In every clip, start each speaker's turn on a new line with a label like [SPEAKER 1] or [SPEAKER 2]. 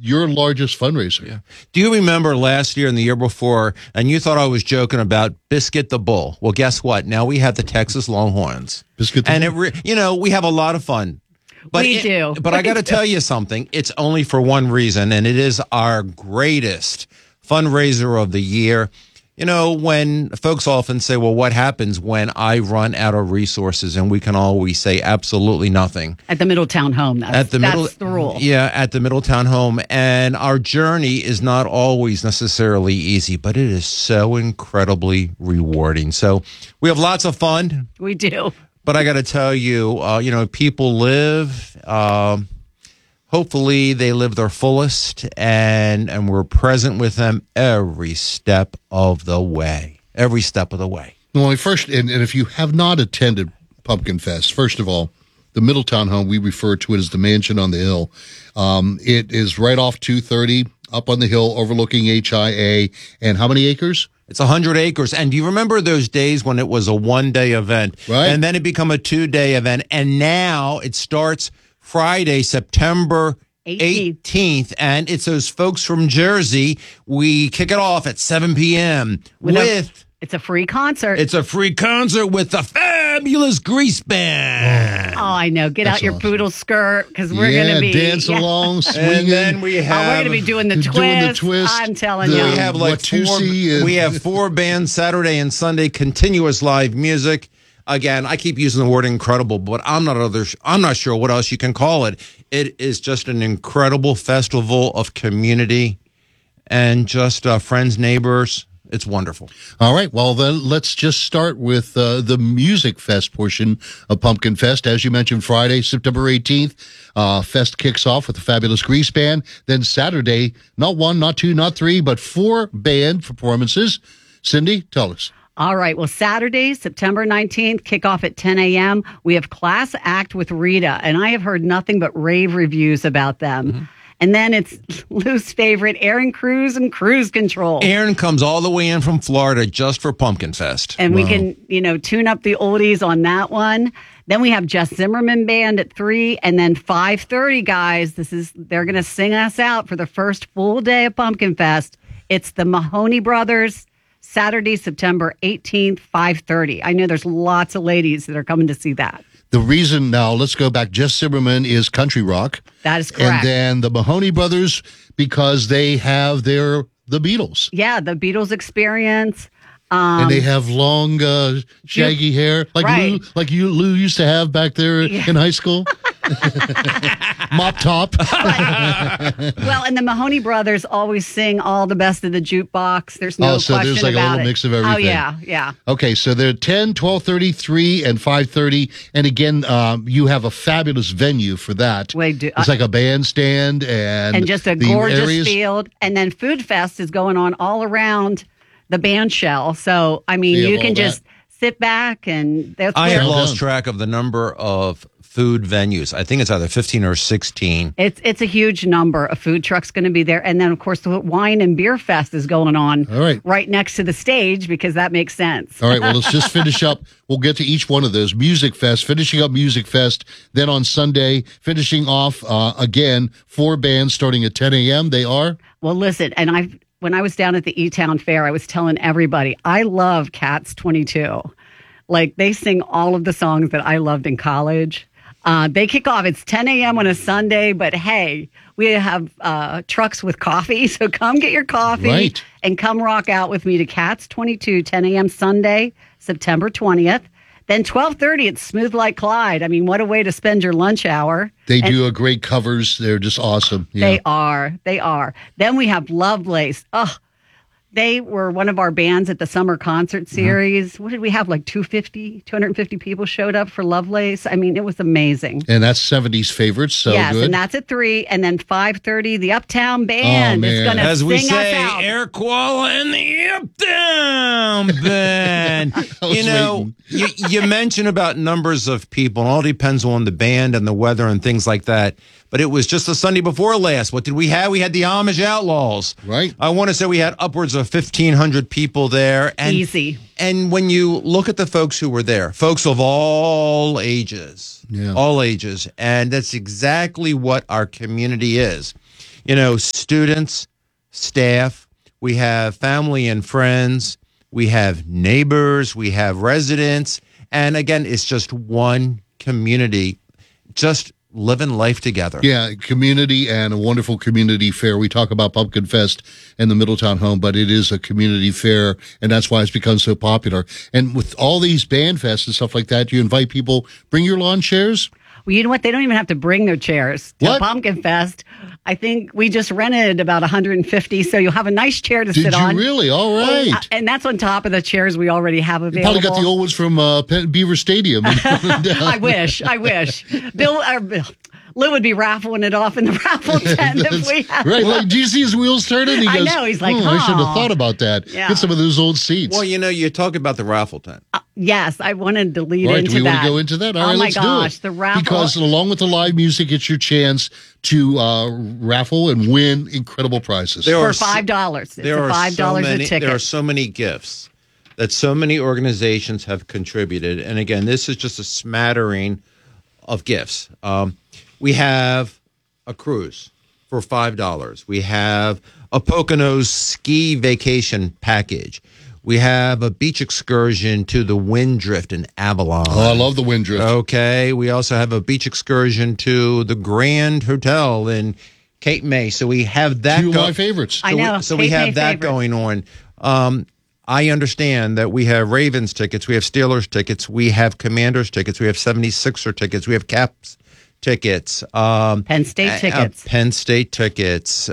[SPEAKER 1] your largest fundraiser.
[SPEAKER 2] Yeah. Do you remember last year and the year before, and you thought I was joking about Biscuit the Bull? Well, guess what? Now we have the Texas Longhorns.
[SPEAKER 1] Biscuit the
[SPEAKER 2] Bull. We have a lot of fun. But
[SPEAKER 3] we do.
[SPEAKER 2] But I got to tell you something. It's only for one reason, and it is our greatest fundraiser of the year. You know, when folks often say, well, what happens when I run out of resources? And we can always say absolutely nothing.
[SPEAKER 3] At the Middletown home, that's the rule.
[SPEAKER 2] Yeah, at the Middletown home. And our journey is not always necessarily easy, but it is so incredibly rewarding. So we have lots of fun.
[SPEAKER 3] We do.
[SPEAKER 2] But I got to tell you, people live, hopefully they live their fullest, and we're present with them every step of the way. Every step of the way.
[SPEAKER 1] Well, first, and if you have not attended Pumpkin Fest, first of all, the Middletown home, we refer to it as the Mansion on the Hill. It is right off 230, up on the hill, overlooking HIA. And how many acres?
[SPEAKER 2] It's 100 acres. And do you remember those days when it was a one-day event?
[SPEAKER 1] Right.
[SPEAKER 2] And then it became a two-day event. And now it starts Friday, September 18th. And it's those folks from Jersey. We kick it off at 7 p.m.
[SPEAKER 3] It's a free concert.
[SPEAKER 2] It's a free concert with the fabulous Grease Band.
[SPEAKER 3] Oh, I know. Get out your poodle skirt because we're going to be
[SPEAKER 1] dance along, swinging.
[SPEAKER 2] And then we're
[SPEAKER 3] going to be doing the twist. I'm telling you.
[SPEAKER 2] We have we have 4 bands Saturday and Sunday, continuous live music. Again, I keep using the word incredible, but I'm not sure what else you can call it. It is just an incredible festival of community and just friends, neighbors. It's wonderful.
[SPEAKER 1] All right. Well, then let's just start with the Music Fest portion of Pumpkin Fest. As you mentioned, Friday, September 18th, Fest kicks off with the fabulous Grease Band. Then Saturday, not 1, not 2, not 3, but 4 band performances. Cindy, tell us.
[SPEAKER 3] All right. Well, Saturday, September 19th, kickoff at 10 a.m. We have Class Act with Rita, and I have heard nothing but rave reviews about them. Mm-hmm. And then it's Lou's favorite, Aaron Cruz and Cruise Control.
[SPEAKER 2] Aaron comes all the way in from Florida just for Pumpkin Fest.
[SPEAKER 3] And we can, tune up the oldies on that one. Then we have Jess Zimmerman Band at 3. And then 5:30, guys, they're going to sing us out for the first full day of Pumpkin Fest. It's the Mahoney Brothers, Saturday, September 18th, 5:30. I know there's lots of ladies that are coming to see that.
[SPEAKER 1] The reason now, let's go back. Jess Zimmerman is country rock.
[SPEAKER 3] That is correct.
[SPEAKER 1] And then the Mahoney Brothers, because they have the Beatles.
[SPEAKER 3] Yeah, the Beatles experience.
[SPEAKER 1] And they have long, shaggy hair, like
[SPEAKER 3] right.
[SPEAKER 1] Lou used to have back there in high school. Mop top.
[SPEAKER 3] Well, and the Mahoney Brothers always sing all the best of the jukebox. There's no question about it.
[SPEAKER 1] So there's like a little mix of everything.
[SPEAKER 3] Oh, yeah.
[SPEAKER 1] Okay, so they're 10, 12:30, 3, and 5:30. And again, you have a fabulous venue for that. It's like a bandstand and
[SPEAKER 3] just a gorgeous field. And then Food Fest is going on all around the band shell. So, I mean, you can just sit back and
[SPEAKER 2] I have lost track of the number of food venues. I think it's either 15 or 16.
[SPEAKER 3] It's a huge number. A food truck's going to be there. And then, of course, the Wine and Beer Fest is going on right next to the stage because that makes sense.
[SPEAKER 1] All right, well, let's just finish up. We'll get to each one of those. Music Fest, finishing up Music Fest. Then on Sunday, finishing off, again, 4 bands starting at 10 a.m. They are?
[SPEAKER 3] Well, listen, and when I was down at the E-Town Fair, I was telling everybody, I love Cats 22. Like, they sing all of the songs that I loved in college. They kick off. It's 10 a.m. on a Sunday, but hey, we have trucks with coffee. So come get your coffee and come rock out with me to Cats 22, 10 a.m. Sunday, September 20th. Then 12:30, it's Smooth Like Clyde. I mean, what a way to spend your lunch hour.
[SPEAKER 1] They do a great covers. They're just awesome.
[SPEAKER 3] Yeah. They are. Then we have Lovelace. Oh, they were one of our bands at the summer concert series. What did we have? Like 250 people showed up for Lovelace. I mean, it was amazing.
[SPEAKER 1] And that's 70s favorites. So
[SPEAKER 3] yes,
[SPEAKER 1] good.
[SPEAKER 3] And that's at 3. And then 5:30, the Uptown Band is going to sing us out.
[SPEAKER 2] As we say, Eric Koala and the Uptown Band. You mentioned about numbers of people. It all depends on the band and the weather and things like that. But it was just the Sunday before last. What did we have? We had the Amish Outlaws.
[SPEAKER 1] Right.
[SPEAKER 2] I want to say we had upwards of 1,500 people there. And,
[SPEAKER 3] easy.
[SPEAKER 2] And when you look at the folks who were there, folks of all ages. Yeah. All ages. And that's exactly what our community is. students, staff, we have family and friends, we have neighbors, we have residents. And again, it's just one community, just living life together.
[SPEAKER 1] Yeah, community and a wonderful community fair. We talk about Pumpkin Fest and the Middletown Home, but it is a community fair, and that's why it's become so popular. And with all these band fests and stuff like that, you invite people, bring your lawn chairs.
[SPEAKER 3] Well, you know what? They don't even have to bring their chairs to
[SPEAKER 1] What?
[SPEAKER 3] Pumpkin Fest. I think we just rented about 150, so you'll have a nice chair to
[SPEAKER 1] Did
[SPEAKER 3] sit
[SPEAKER 1] you
[SPEAKER 3] on.
[SPEAKER 1] really? All right.
[SPEAKER 3] And that's on top of the chairs we already have
[SPEAKER 1] You
[SPEAKER 3] available.
[SPEAKER 1] probably got the old ones from Beaver Stadium.
[SPEAKER 3] I wish. Lou would be raffling it off in the raffle tent if we had.
[SPEAKER 1] Right. Like, do you see his wheels turning? He
[SPEAKER 3] I
[SPEAKER 1] goes,
[SPEAKER 3] know. He's like,
[SPEAKER 1] I should have
[SPEAKER 3] "Oh."
[SPEAKER 1] thought about that.
[SPEAKER 3] Yeah.
[SPEAKER 1] Get some of those old seats.
[SPEAKER 2] Well, you talk about the raffle tent.
[SPEAKER 3] Yes, I wanted to lead
[SPEAKER 1] All right,
[SPEAKER 3] into
[SPEAKER 1] do we
[SPEAKER 3] that.
[SPEAKER 1] want to go into that? All right,
[SPEAKER 3] oh my
[SPEAKER 1] let's
[SPEAKER 3] gosh,
[SPEAKER 1] do it.
[SPEAKER 3] the raffle.
[SPEAKER 1] Because along with the live music, it's your chance to raffle and win incredible prizes.
[SPEAKER 2] There
[SPEAKER 3] for
[SPEAKER 2] are
[SPEAKER 3] $5. It's
[SPEAKER 2] There are
[SPEAKER 3] $5 a ticket.
[SPEAKER 2] There are so many gifts that so many organizations have contributed. And again, this is just a smattering of gifts. We have a cruise for $5. We have a Poconos ski vacation package. We have a beach excursion to the Windrift in Avalon.
[SPEAKER 1] Oh, I love the Windrift.
[SPEAKER 2] Okay. We also have a beach excursion to the Grand Hotel in Cape May. So we have that.
[SPEAKER 1] Two of my favorites.
[SPEAKER 3] I know.
[SPEAKER 2] So we
[SPEAKER 3] Cape May
[SPEAKER 2] have that
[SPEAKER 3] favorite.
[SPEAKER 2] going on. I understand that we have Ravens tickets, we have Steelers tickets, we have Commanders tickets, we have 76er tickets, we have Caps tickets.
[SPEAKER 3] Penn State tickets.
[SPEAKER 2] Penn State tickets.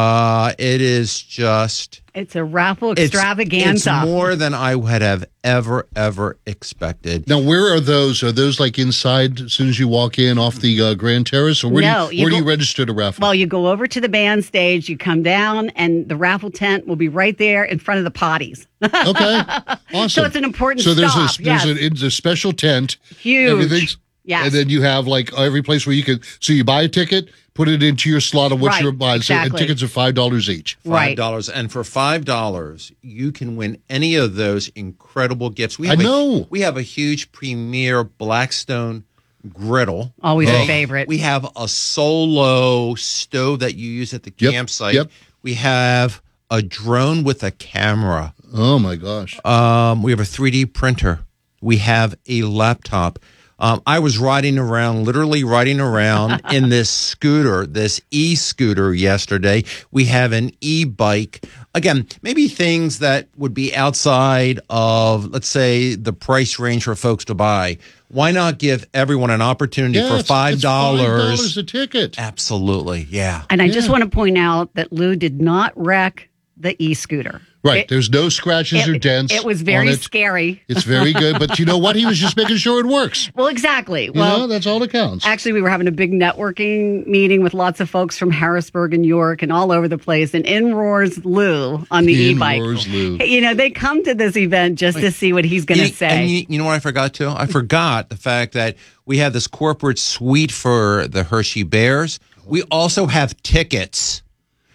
[SPEAKER 2] It is just...
[SPEAKER 3] It's a raffle
[SPEAKER 2] It's
[SPEAKER 3] extravaganza.
[SPEAKER 2] more than I would have ever expected.
[SPEAKER 1] Now, where are those? Are those like inside as soon as you walk in off the Grand Terrace? Or where,
[SPEAKER 3] No,
[SPEAKER 1] do you
[SPEAKER 3] you go-
[SPEAKER 1] register to raffle?
[SPEAKER 3] Well, you go over to the band stage, you come down, and the raffle tent will be right there in front of the potties.
[SPEAKER 1] Okay. Awesome.
[SPEAKER 3] So it's an important
[SPEAKER 1] So there's
[SPEAKER 3] stop,
[SPEAKER 1] there's a special tent.
[SPEAKER 3] Huge.
[SPEAKER 1] Everything's,
[SPEAKER 3] Yes.
[SPEAKER 1] And then you have like every place where you can, so you buy a ticket, put it into your slot of what
[SPEAKER 3] Right,
[SPEAKER 1] you're buying.
[SPEAKER 3] exactly.
[SPEAKER 1] So, and tickets are $5 each.
[SPEAKER 3] Right.
[SPEAKER 2] $5. And for $5, you can win any of those incredible gifts. We
[SPEAKER 1] I
[SPEAKER 2] have
[SPEAKER 1] know.
[SPEAKER 2] We have a huge premier Blackstone griddle.
[SPEAKER 3] Always a
[SPEAKER 2] Okay?
[SPEAKER 3] favorite.
[SPEAKER 2] We have a solo stove that you use at the
[SPEAKER 1] Yep,
[SPEAKER 2] campsite.
[SPEAKER 1] yep.
[SPEAKER 2] We have a drone with a camera.
[SPEAKER 1] Oh my gosh.
[SPEAKER 2] We have a 3D printer. We have a laptop. I was literally riding around in this scooter, this e-scooter yesterday. We have an e-bike. Again, maybe things that would be outside of, let's say, the price range for folks to buy. Why not give everyone an opportunity for
[SPEAKER 1] it's
[SPEAKER 2] $5?
[SPEAKER 1] $5 a ticket.
[SPEAKER 2] Absolutely, yeah.
[SPEAKER 3] And I just want to point out that Lou did not wreck the e-scooter.
[SPEAKER 1] Right. There's no scratches or dents.
[SPEAKER 3] It was
[SPEAKER 1] on
[SPEAKER 3] very
[SPEAKER 1] it.
[SPEAKER 3] scary.
[SPEAKER 1] It's very good. But you know what? He was just making sure it works.
[SPEAKER 3] Well, exactly.
[SPEAKER 1] You
[SPEAKER 3] Well,
[SPEAKER 1] know, that's all that counts.
[SPEAKER 3] actually, we were having a big networking meeting with lots of folks from Harrisburg and York and all over the place. And in roars Lou on the
[SPEAKER 1] In
[SPEAKER 3] e-bike.
[SPEAKER 1] roars Lou.
[SPEAKER 3] You know, they come to this event just to see what he's going to say.
[SPEAKER 2] And you know what I forgot too? I forgot the fact that we have this corporate suite for the Hershey Bears. We also have tickets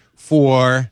[SPEAKER 2] for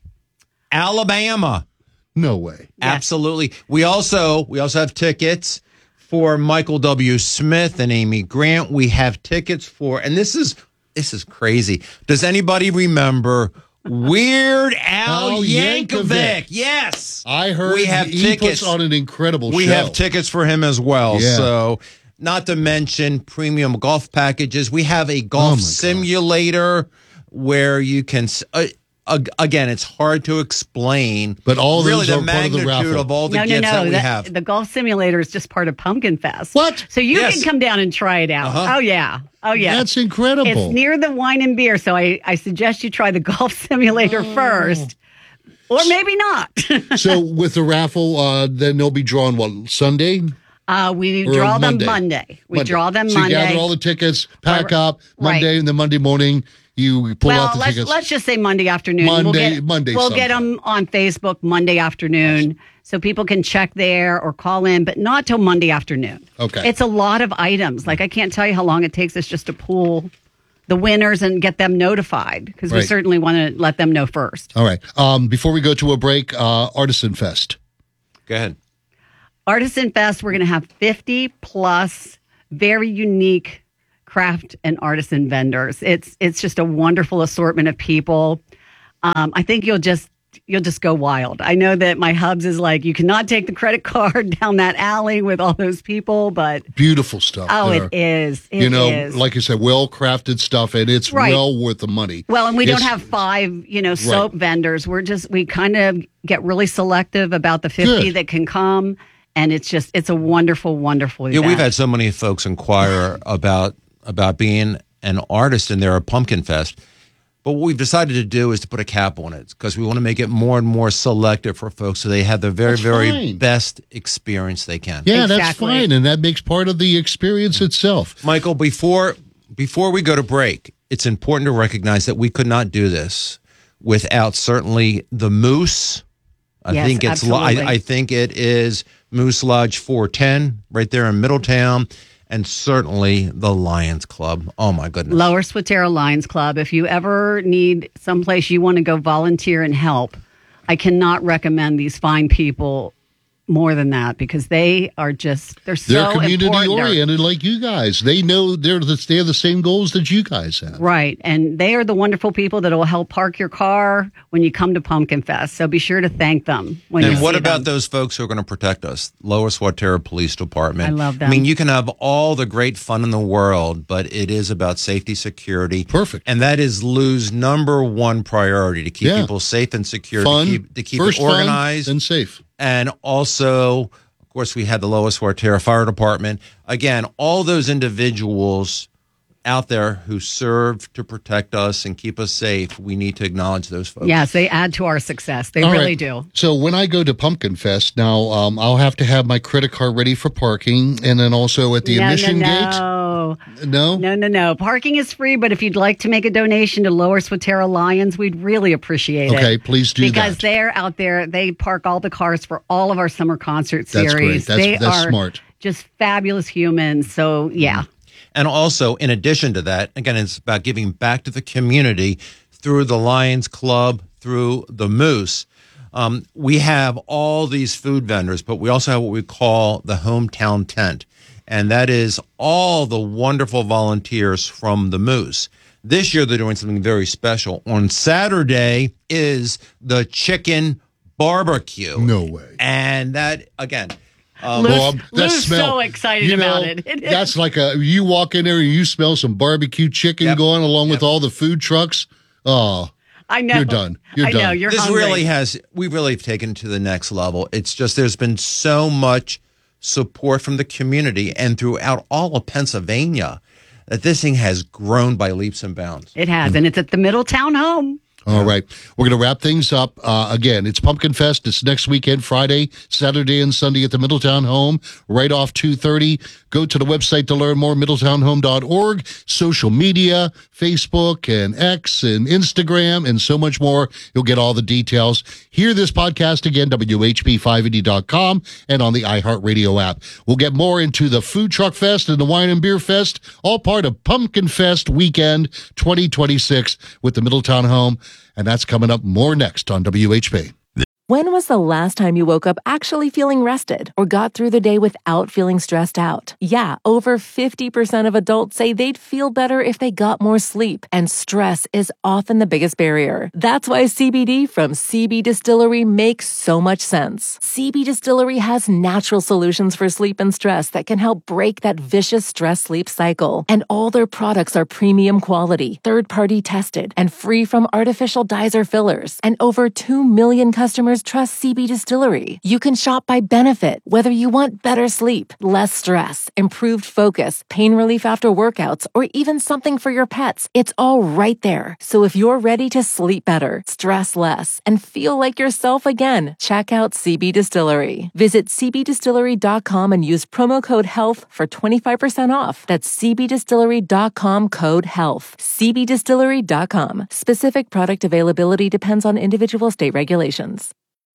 [SPEAKER 2] Alabama.
[SPEAKER 1] No way.
[SPEAKER 2] Absolutely. We also have tickets for Michael W. Smith and Amy Grant. We have tickets for, and this is crazy. Does anybody remember Weird Al
[SPEAKER 1] Al
[SPEAKER 2] Yankovic?
[SPEAKER 1] Yankovic.
[SPEAKER 2] Yes.
[SPEAKER 1] I heard
[SPEAKER 2] we have
[SPEAKER 1] he
[SPEAKER 2] tickets.
[SPEAKER 1] puts on an incredible
[SPEAKER 2] We
[SPEAKER 1] show.
[SPEAKER 2] have tickets for him as well.
[SPEAKER 1] Yeah.
[SPEAKER 2] So, not to mention premium golf packages. We have a golf
[SPEAKER 1] my
[SPEAKER 2] simulator where you can. Again, it's hard to explain.
[SPEAKER 1] But all of
[SPEAKER 2] really
[SPEAKER 1] those
[SPEAKER 2] the
[SPEAKER 1] are part of the
[SPEAKER 2] magnitude
[SPEAKER 1] raffle.
[SPEAKER 2] of all the gifts that we have.
[SPEAKER 3] The golf simulator is just part of Pumpkin Fest.
[SPEAKER 1] What?
[SPEAKER 3] So you
[SPEAKER 2] Yes.
[SPEAKER 3] can come down and try it out.
[SPEAKER 2] Uh-huh.
[SPEAKER 3] Oh, yeah. Oh, yeah.
[SPEAKER 1] That's incredible.
[SPEAKER 3] It's near the wine and beer, so I suggest you try the golf simulator first. Or maybe not.
[SPEAKER 1] So with the raffle, then they'll be drawn, what, Sunday?
[SPEAKER 3] We
[SPEAKER 1] Or
[SPEAKER 3] draw them
[SPEAKER 1] Monday?
[SPEAKER 3] Monday. We
[SPEAKER 1] Monday.
[SPEAKER 3] draw them
[SPEAKER 1] so
[SPEAKER 3] Monday.
[SPEAKER 1] you gather all the tickets, pack up
[SPEAKER 3] Right.
[SPEAKER 1] Monday, and then Monday morning you pull out the tickets.
[SPEAKER 3] let's just say Monday afternoon.
[SPEAKER 1] Monday
[SPEAKER 3] We'll get
[SPEAKER 1] sometime.
[SPEAKER 3] them on Facebook Monday afternoon, so people can check there or call in, but not till Monday afternoon.
[SPEAKER 1] Okay.
[SPEAKER 3] It's a lot of items. Like I can't tell you how long it takes us just to pull the winners and get them notified because we
[SPEAKER 1] Right.
[SPEAKER 3] certainly want to let them know first.
[SPEAKER 1] All right. Before we go to a break, Artisan Fest.
[SPEAKER 2] Go ahead.
[SPEAKER 3] Artisan Fest, we're going to have 50 plus very unique craft and artisan vendors. It's just a wonderful assortment of people. I think you'll just go wild. I know that my hubs is like, you cannot take the credit card down that alley with all those people, but
[SPEAKER 1] beautiful stuff.
[SPEAKER 3] Oh,
[SPEAKER 1] there.
[SPEAKER 3] it is.
[SPEAKER 1] Like you said, well-crafted stuff, and it's well worth the money.
[SPEAKER 3] Well, and we don't have 5, soap vendors. We kind of get really selective about the 50 that can come, and it's a wonderful, wonderful event.
[SPEAKER 2] Yeah, we've had so many folks inquire about being an artist in their Pumpkin Fest. But what we've decided to do is to put a cap on it because we want to make it more and more selective for folks so they have the very best experience they can.
[SPEAKER 1] Yeah,
[SPEAKER 3] exactly.
[SPEAKER 1] That's fine, and that makes part of the experience itself.
[SPEAKER 2] Michael, before we go to break, it's important to recognize that we could not do this without certainly the Moose. I think it is Moose Lodge 410 right there in Middletown. And certainly the Lions Club. Oh, my goodness.
[SPEAKER 3] Lower Swatera Lions Club. If you ever need someplace you want to go volunteer and help, I cannot recommend these fine people more than that because they're
[SPEAKER 1] community
[SPEAKER 3] important.
[SPEAKER 1] oriented like you guys. They know they have the same goals that you guys have.
[SPEAKER 3] Right. And they are the wonderful people that will help park your car when you come to Pumpkin Fest. So be sure to thank them when you see them.
[SPEAKER 2] And what about those folks who are going to protect us? Lower Swatera Police Department.
[SPEAKER 3] I love them.
[SPEAKER 2] I mean, you can have all the great fun in the world, but it is about safety, security.
[SPEAKER 1] Perfect.
[SPEAKER 2] And that is Lou's number one priority, to keep people safe and secure,
[SPEAKER 1] fun,
[SPEAKER 2] to keep it organized
[SPEAKER 1] and safe.
[SPEAKER 2] And also, of course, we had the Lower Swatera Fire Department. Again, all those individuals out there who serve to protect us and keep us safe, we need to acknowledge those folks.
[SPEAKER 3] Yes, they add to our success. They really do.
[SPEAKER 1] So when I go to Pumpkin Fest, now I'll have to have my credit card ready for parking, and then also at the admission gate.
[SPEAKER 3] No. Parking is free, but if you'd like to make a donation to Lower Swatera Lions, we'd really appreciate it.
[SPEAKER 1] Okay, please do
[SPEAKER 3] because
[SPEAKER 1] that.
[SPEAKER 3] they're out there. They park all the cars for all of our summer concert series.
[SPEAKER 1] That's great. That's smart.
[SPEAKER 3] Just fabulous humans. So, yeah.
[SPEAKER 2] And also, in addition to that, again, it's about giving back to the community through the Lions Club, through the Moose. We have all these food vendors, but we also have what we call the Hometown Tent. And that is all the wonderful volunteers from the Moose. This year, they're doing something very special. On Saturday is the chicken barbecue.
[SPEAKER 1] No way.
[SPEAKER 2] And that, again...
[SPEAKER 3] Lou's so excited about it.
[SPEAKER 1] That's like you walk in there and you smell some barbecue chicken going along with all the food trucks. Oh,
[SPEAKER 3] I know.
[SPEAKER 1] You're done. You're done.
[SPEAKER 3] You're
[SPEAKER 2] this
[SPEAKER 3] hungry.
[SPEAKER 2] We really have taken it to the next level. It's just there's been so much support from the community and throughout all of Pennsylvania that this thing has grown by leaps and bounds.
[SPEAKER 3] It has, and it's at the Middletown Home.
[SPEAKER 1] All right. We're going to wrap things up. Again, it's Pumpkin Fest. It's next weekend, Friday, Saturday, and Sunday at the Middletown Home, right off 230. Go to the website to learn more, middletownhome.org, social media, Facebook and X and Instagram, and so much more. You'll get all the details. Hear this podcast again, WHP580.com, and on the iHeartRadio app. We'll get more into the Food Truck Fest and the Wine and Beer Fest, all part of Pumpkin Fest Weekend 2026 with the Middletown Home. And that's coming up more next on WHP.
[SPEAKER 4] When was the last time you woke up actually feeling rested or got through the day without feeling stressed out? Yeah, over 50% of adults say they'd feel better if they got more sleep, and stress is often the biggest barrier. That's why CBD from CB Distillery makes so much sense. CB Distillery has natural solutions for sleep and stress that can help break that vicious stress-sleep cycle. And all their products are premium quality, third-party tested, and free from artificial dyes or fillers. And over 2 million customers trust CB Distillery. You can shop by benefit, whether you want better sleep, less stress, improved focus, pain relief after workouts, or even something for your pets. It's all right there. So if you're ready to sleep better, stress less, and feel like yourself again, check out CB Distillery. Visit cbdistillery.com and use promo code HEALTH for 25% off. That's cbdistillery.com, code HEALTH. cbdistillery.com. Specific product availability depends on individual state regulations.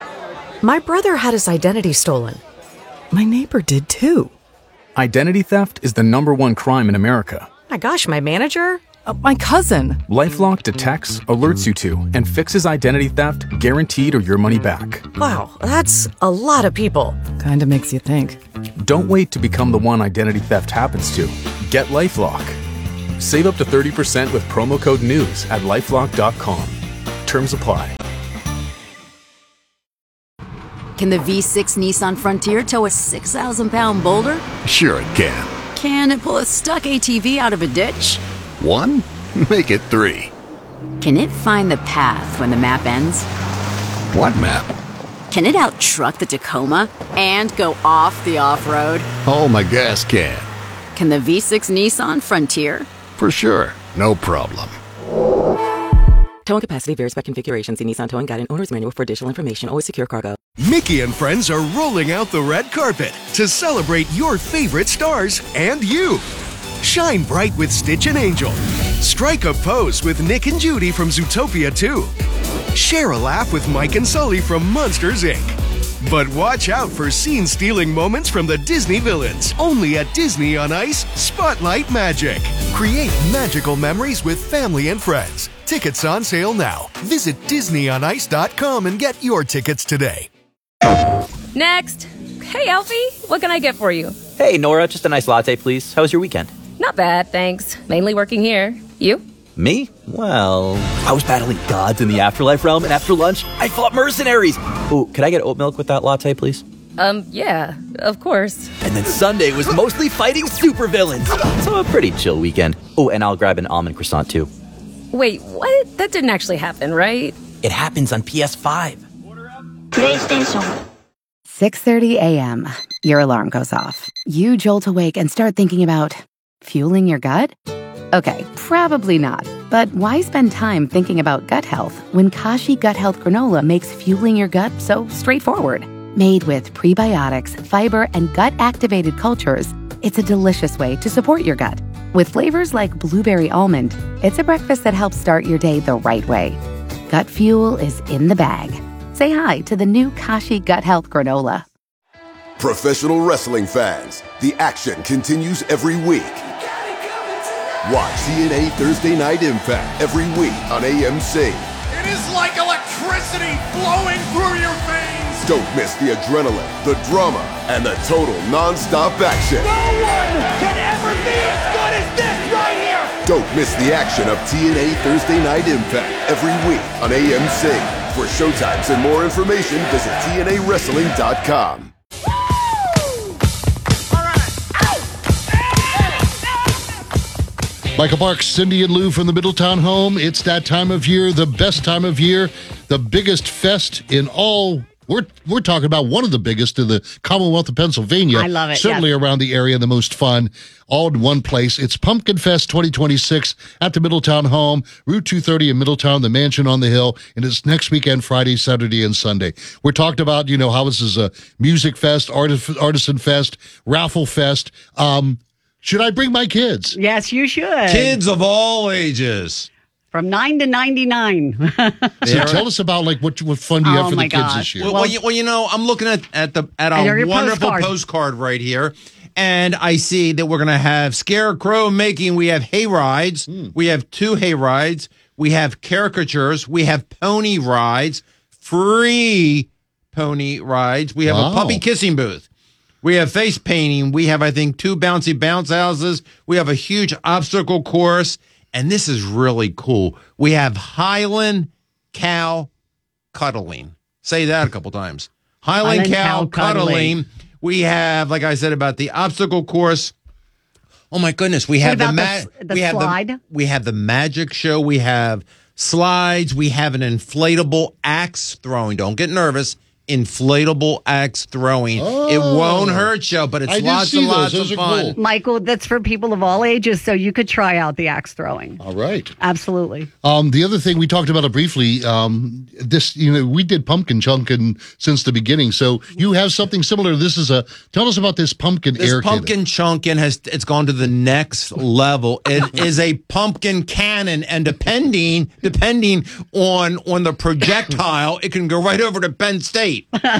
[SPEAKER 5] My brother had his identity stolen. My neighbor did too.
[SPEAKER 6] Identity theft is the #1 crime in America.
[SPEAKER 5] My gosh, my manager? My cousin.
[SPEAKER 6] LifeLock detects, alerts you to, and fixes identity theft guaranteed or your money back.
[SPEAKER 5] Wow, that's a lot of people.
[SPEAKER 7] Kinda makes you think.
[SPEAKER 6] Don't wait to become the one identity theft happens to. Get LifeLock. Save up to 30% with promo code NEWS at LifeLock.com. Terms apply.
[SPEAKER 7] Can the V6 Nissan Frontier tow a 6,000-pound boulder?
[SPEAKER 8] Sure it can.
[SPEAKER 7] Can it pull a stuck ATV out of a ditch?
[SPEAKER 8] 1? Make it 3.
[SPEAKER 7] Can it find the path when the map ends?
[SPEAKER 8] What map?
[SPEAKER 7] Can it out-truck the Tacoma and go off the off-road?
[SPEAKER 8] Oh, my gas can.
[SPEAKER 7] Can the V6 Nissan Frontier?
[SPEAKER 8] For sure. No problem.
[SPEAKER 9] Towing capacity varies by configuration. See Nissan Towing Guide and Owner's Manual for additional information. Always secure cargo.
[SPEAKER 10] Mickey and friends are rolling out the red carpet to celebrate your favorite stars and you. Shine bright with Stitch and Angel. Strike a pose with Nick and Judy from Zootopia 2. Share a laugh with Mike and Sully from Monsters, Inc. But watch out for scene-stealing moments from the Disney villains. Only at Disney on Ice Spotlight Magic. Create magical memories with family and friends. Tickets on sale now. Visit DisneyOnIce.com and get your tickets today.
[SPEAKER 11] Next. Hey, Alfie, what can I get for you?
[SPEAKER 12] Hey, Nora, just a nice latte, please. How was your weekend?
[SPEAKER 11] Not bad, thanks. Mainly working here. You?
[SPEAKER 12] Me? Well, I was battling gods in the afterlife realm, and after lunch, I fought mercenaries. Oh, could I get oat milk with that latte, please?
[SPEAKER 11] Yeah, of course.
[SPEAKER 12] And then Sunday was mostly fighting supervillains. So a pretty chill weekend. Oh, and I'll grab an almond croissant, too.
[SPEAKER 11] Wait, what? That didn't actually happen, right?
[SPEAKER 12] It happens on PS5.
[SPEAKER 13] PlayStation. 6:30 a.m. Your alarm goes off. You jolt awake and start thinking about fueling your gut? Okay, probably not. But why spend time thinking about gut health when Kashi Gut Health Granola makes fueling your gut so straightforward? Made with prebiotics, fiber, and gut-activated cultures, it's a delicious way to support your gut. With flavors like blueberry almond, it's a breakfast that helps start your day the right way. Gut fuel is in the bag. Say hi to the new Kashi Gut Health Granola.
[SPEAKER 14] Professional wrestling fans, the action continues every week. Watch TNA Thursday Night Impact every week on AMC.
[SPEAKER 15] It is like electricity flowing through your veins.
[SPEAKER 14] Don't miss the adrenaline, the drama, and the total non-stop action.
[SPEAKER 15] No one can ever be as good as this right here.
[SPEAKER 14] Don't miss the action of TNA Thursday Night Impact every week on AMC. For showtimes and more information, visit TNAWrestling.com.
[SPEAKER 1] Michael Parks, Cindy and Lou from the Middletown home. It's that time of year, the best time of year, the biggest fest in all. We're talking about one of the biggest in the Commonwealth of Pennsylvania.
[SPEAKER 3] I love it.
[SPEAKER 1] Certainly
[SPEAKER 3] yes.
[SPEAKER 1] Around the area, the most fun, all in one place. It's Pumpkin Fest 2026 at the Middletown home, Route 230 in Middletown, the Mansion on the Hill, and it's next weekend, Friday, Saturday, and Sunday. We're talking about, how this is a music fest, artisan fest, raffle fest. Should I bring my kids?
[SPEAKER 3] Yes, you should.
[SPEAKER 2] Kids of all ages.
[SPEAKER 3] From 9 to 99.
[SPEAKER 1] So tell us about what fun do you have for the kids this year?
[SPEAKER 2] Well, I'm looking at our wonderful postcard right here, and I see that we're going to have scarecrow making. We have hay rides. We have 2 hay rides. We have caricatures. We have pony rides, free pony rides. We have a puppy kissing booth. We have face painting. We have, I think, 2 bouncy bounce houses. We have a huge obstacle course. And this is really cool. We have Highland cow cuddling. Say that a couple times. Highland cow cuddling. We have, like I said, about the obstacle course. Oh, my goodness. We have
[SPEAKER 3] slide?
[SPEAKER 2] We have the magic show. We have slides. We have an inflatable axe throwing. Don't get nervous. Inflatable axe throwing. It won't hurt you, but it's lots and lots of fun.
[SPEAKER 3] Cool. Michael, that's for people of all ages, so you could try out the axe throwing.
[SPEAKER 1] All right.
[SPEAKER 3] Absolutely.
[SPEAKER 1] The other thing, we talked about it briefly, we did pumpkin chunkin' since the beginning, so you have something similar. Tell us about this pumpkin air cannon.
[SPEAKER 2] Pumpkin chunkin' it's gone to the next level. It is a pumpkin cannon, and depending on the projectile, it can go right over to Penn State.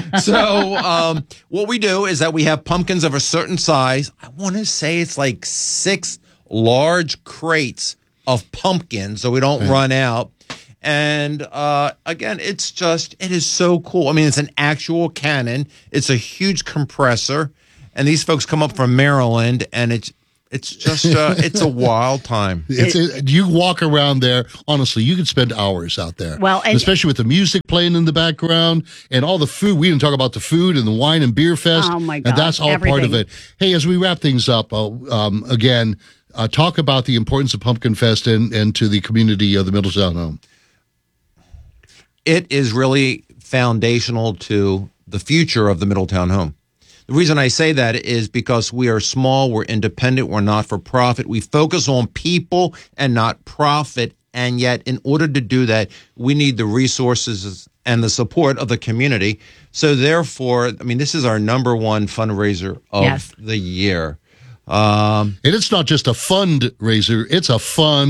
[SPEAKER 2] So what we do is that we have pumpkins of a certain size. I want to say it's like 6 large crates of pumpkins so we don't run out. And again, it is so cool. I mean, it's an actual cannon. It's a huge compressor. And these folks come up from Maryland, and It's just, it's a wild time.
[SPEAKER 1] You walk around there, honestly, you could spend hours out there.
[SPEAKER 3] Well, and
[SPEAKER 1] especially with the music playing in the background and all the food. We didn't talk about the food and the wine and beer fest.
[SPEAKER 3] Oh, my God.
[SPEAKER 1] And that's all part of it. Hey, as we wrap things up, again, talk about the importance of Pumpkin Fest and to the community of the Middletown Home.
[SPEAKER 2] It is really foundational to the future of the Middletown Home. The reason I say that is because we are small, we're independent, we're not for profit. We focus on people and not profit. And yet, in order to do that, we need the resources and the support of the community. So therefore, I mean, this is our number one fundraiser of the year.
[SPEAKER 1] And it's not just a fundraiser, it's a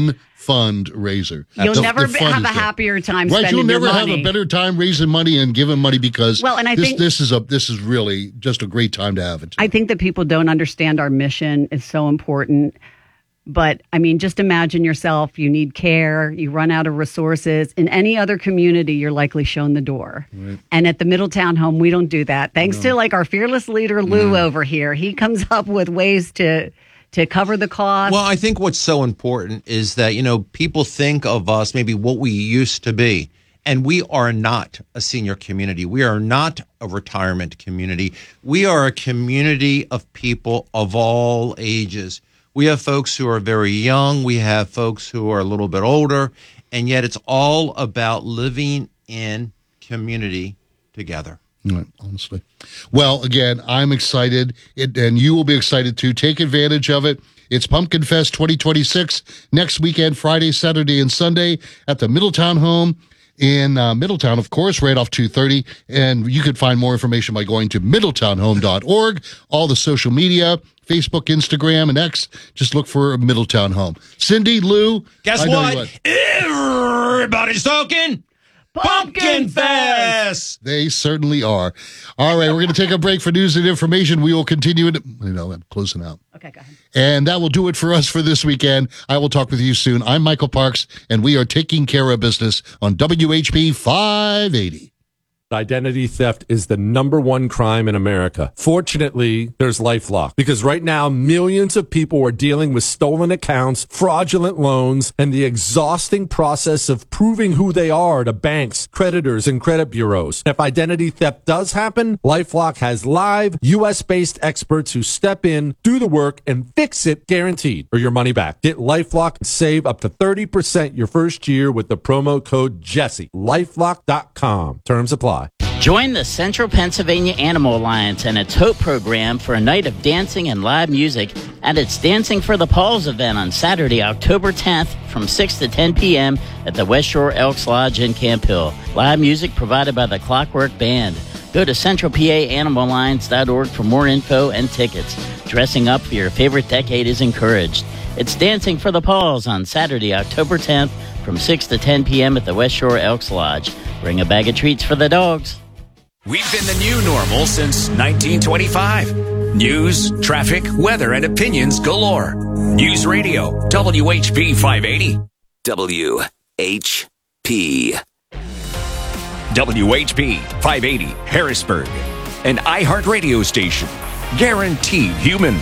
[SPEAKER 1] fundraiser.
[SPEAKER 3] You'll never have a happier time spending
[SPEAKER 1] you'll never
[SPEAKER 3] your money.
[SPEAKER 1] have a better time raising money and giving money because
[SPEAKER 3] I think
[SPEAKER 1] this is really just a great time to have it.
[SPEAKER 3] I think that people don't understand our mission is so important. But I mean, just imagine yourself, you need care, you run out of resources. In any other community, you're likely shown the door. Right. And at the Middletown Home, we don't do that. Thanks to like our fearless leader, Lou, over here. He comes up with ways to cover the cost.
[SPEAKER 2] Well, I think what's so important is that, people think of us maybe what we used to be. And we are not a senior community. We are not a retirement community. We are a community of people of all ages. We have folks who are very young. We have folks who are a little bit older. And yet it's all about living in community together.
[SPEAKER 1] Right, honestly. Well, again, I'm excited, and you will be excited too. Take advantage of it. It's Pumpkin Fest 2026 next weekend, Friday, Saturday, and Sunday at the Middletown Home in Middletown, of course, right off 230. And you can find more information by going to middletownhome.org. All the social media, Facebook, Instagram, and X. Just look for Middletown Home. Cindy, Lou.
[SPEAKER 2] Guess what? Everybody's talking Pumpkin Fest.
[SPEAKER 1] They certainly are. All right, we're going to take a break for news and information. We will continue it. I'm closing out.
[SPEAKER 3] Okay, go ahead.
[SPEAKER 1] And that will do it for us for this weekend. I will talk with you soon. I'm Michael Parks, and we are taking care of business on WHP 580.
[SPEAKER 16] Identity theft is the #1 crime in America. Fortunately, there's LifeLock, because right now millions of people are dealing with stolen accounts, fraudulent loans, and the exhausting process of proving who they are to banks, creditors, and credit bureaus. If identity theft does happen, LifeLock has live US-based experts who step in, do the work, and fix it guaranteed, or your money back. Get LifeLock and save up to 30% your first year with the promo code Jesse. LifeLock.com. Terms apply.
[SPEAKER 17] Join the Central Pennsylvania Animal Alliance and its HOPE program for a night of dancing and live music at its Dancing for the Paws event on Saturday, October 10th from 6 to 10 p.m. at the West Shore Elks Lodge in Camp Hill. Live music provided by the Clockwork Band. Go to centralpaanimalalliance.org for more info and tickets. Dressing up for your favorite decade is encouraged. It's Dancing for the Paws on Saturday, October 10th from 6 to 10 p.m. at the West Shore Elks Lodge. Bring a bag of treats for the dogs.
[SPEAKER 18] We've been the new normal since 1925. News, traffic, weather, and opinions galore. News Radio, WHP 580.
[SPEAKER 8] WHP.
[SPEAKER 18] WHP 580, Harrisburg. An iHeart radio station. Guaranteed human.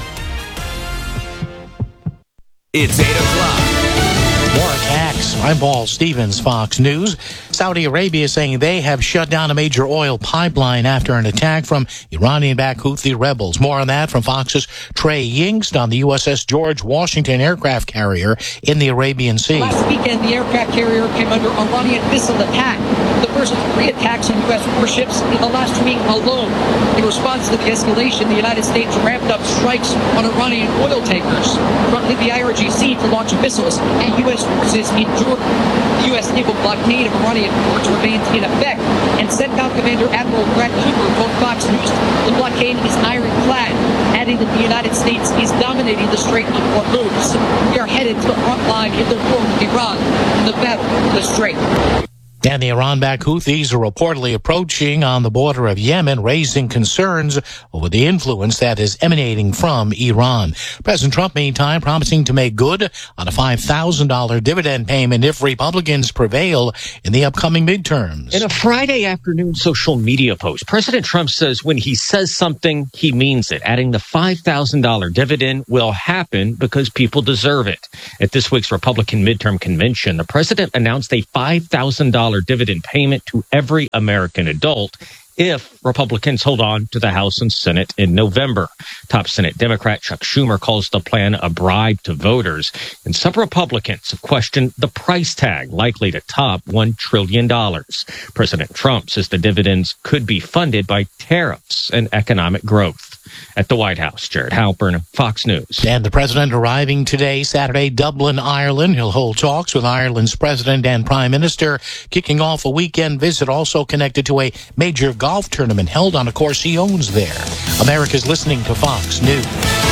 [SPEAKER 19] It's 8 o'clock. More attacks. I'm Paul Stevens, Fox News. Saudi Arabia saying they have shut down a major oil pipeline after an attack from Iranian-backed Houthi rebels. More on that from Fox's Trey Yingst on the USS George Washington aircraft carrier in the Arabian Sea.
[SPEAKER 20] Last weekend, the aircraft carrier came under Iranian missile attack. The first of 3 attacks on U.S. warships in the last week alone. In response to the escalation, the United States ramped up strikes on Iranian oil tankers, fronting the IRGC to launch missiles at U.S. forces in Jordan. The U.S. naval blockade of Iranian ports remains in effect, and CENTCOM Commander Admiral Brad Cooper told Fox News the blockade is ironclad, adding that the United States is dominating the Strait of Hormuz. We are headed to the front line in the war with Iran in the battle for the Strait.
[SPEAKER 19] And the Iran-backed Houthis are reportedly approaching on the border of Yemen, raising concerns over the influence that is emanating from Iran. President Trump, meantime, promising to make good on a $5,000 dividend payment if Republicans prevail in the upcoming midterms.
[SPEAKER 21] In a Friday afternoon social media post, President Trump says when he says something, he means it, adding the $5,000 dividend will happen because people deserve it. At this week's Republican midterm convention, the president announced a $5,000 dividend payment to every American adult if Republicans hold on to the House and Senate in November. Top Senate Democrat Chuck Schumer calls the plan a bribe to voters, and some Republicans have questioned the price tag, likely to top $1 trillion. President Trump says the dividends could be funded by tariffs and economic growth. At the White House, Jared Halpern, Fox News.
[SPEAKER 19] And the president arriving today, Saturday, Dublin, Ireland. He'll hold talks with Ireland's president and prime minister, kicking off a weekend visit also connected to a major golf tournament held on a course he owns there. America's listening to Fox News.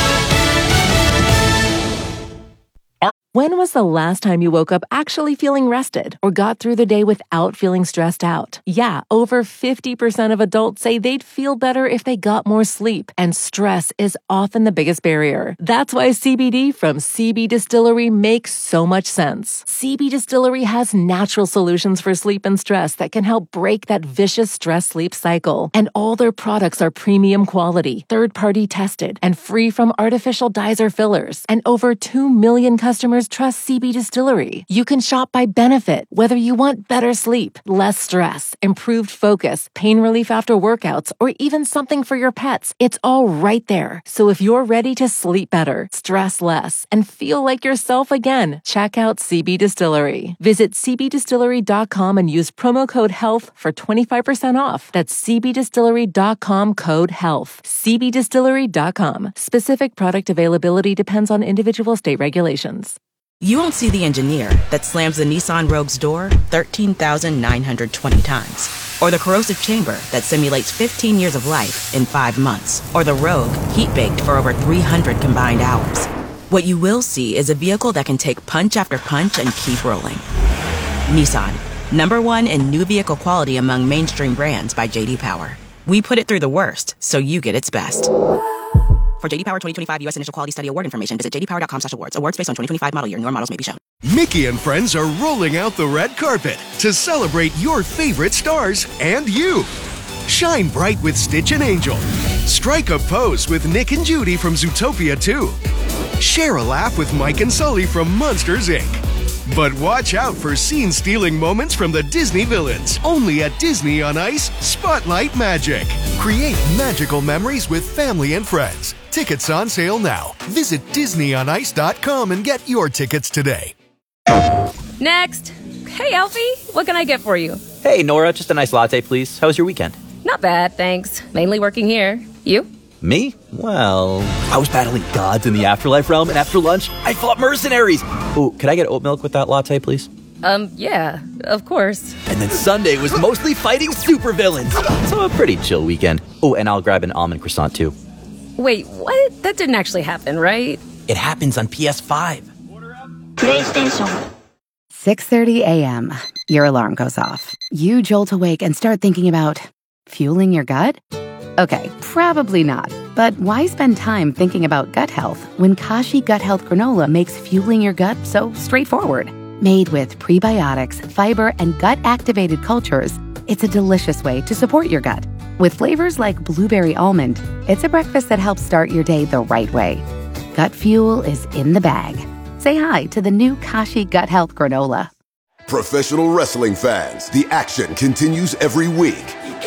[SPEAKER 4] When was the last time you woke up actually feeling rested or got through the day without feeling stressed out? Yeah, over 50% of adults say they'd feel better if they got more sleep, and stress is often the biggest barrier. That's why CBD from CB Distillery makes so much sense. CB Distillery has natural solutions for sleep and stress that can help break that vicious stress-sleep cycle. And all their products are premium quality, third-party tested, and free from artificial dyes or fillers. And over 2 million customers trust CB Distillery. You can shop by benefit, whether you want better sleep, less stress, improved focus, pain relief after workouts, or even something for your pets. It's all right there. So if you're ready to sleep better, stress less, and feel like yourself again, check out CB Distillery. Visit cbdistillery.com and use promo code HEALTH for 25% off. That's cbdistillery.com, code HEALTH. cbdistillery.com. Specific product availability depends on individual state regulations.
[SPEAKER 9] You won't see the engineer that slams the Nissan Rogue's door 13,920 times. Or the corrosive chamber that simulates 15 years of life in 5 months. Or the Rogue heat-baked for over 300 combined hours. What you will see is a vehicle that can take punch after punch and keep rolling. Nissan, #1 in new vehicle quality among mainstream brands by J.D. Power. We put it through the worst, so you get its best. For J.D. Power 2025 U.S. Initial Quality Study Award information, visit jdpower.com/awards. Awards based on 2025 model year. Newer models may be shown.
[SPEAKER 10] Mickey and friends are rolling out the red carpet to celebrate your favorite stars and you. Shine bright with Stitch and Angel. Strike a pose with Nick and Judy from Zootopia 2. Share a laugh with Mike and Sully from Monsters, Inc. But watch out for scene-stealing moments from the Disney villains. Only at Disney on Ice, Spotlight Magic. Create magical memories with family and friends. Tickets on sale now. Visit DisneyOnIce.com and get your tickets today.
[SPEAKER 11] Next. Hey, Alfie, what can I get for you?
[SPEAKER 12] Hey, Nora, just a nice latte, please. How was your weekend?
[SPEAKER 11] Not bad, thanks. Mainly working here. You?
[SPEAKER 12] Me? Well, I was battling gods in the afterlife realm, and after lunch, I fought mercenaries. Oh, could I get oat milk with that latte, please?
[SPEAKER 11] Yeah, of course.
[SPEAKER 12] And then Sunday was mostly fighting supervillains. So a pretty chill weekend. Oh, and I'll grab an almond croissant, too.
[SPEAKER 11] Wait, what? That didn't actually happen, right?
[SPEAKER 12] It happens on PS5.
[SPEAKER 13] PlayStation. 6:30 a.m. Your alarm goes off. You jolt awake and start thinking about fueling your gut? Okay, probably not. But why spend time thinking about gut health when Kashi Gut Health Granola makes fueling your gut so straightforward? Made with prebiotics, fiber, and gut-activated cultures, it's a delicious way to support your gut. With flavors like blueberry almond, it's a breakfast that helps start your day the right way. Gut fuel is in the bag. Say hi to the new Kashi Gut Health Granola.
[SPEAKER 14] Professional wrestling fans, the action continues every week.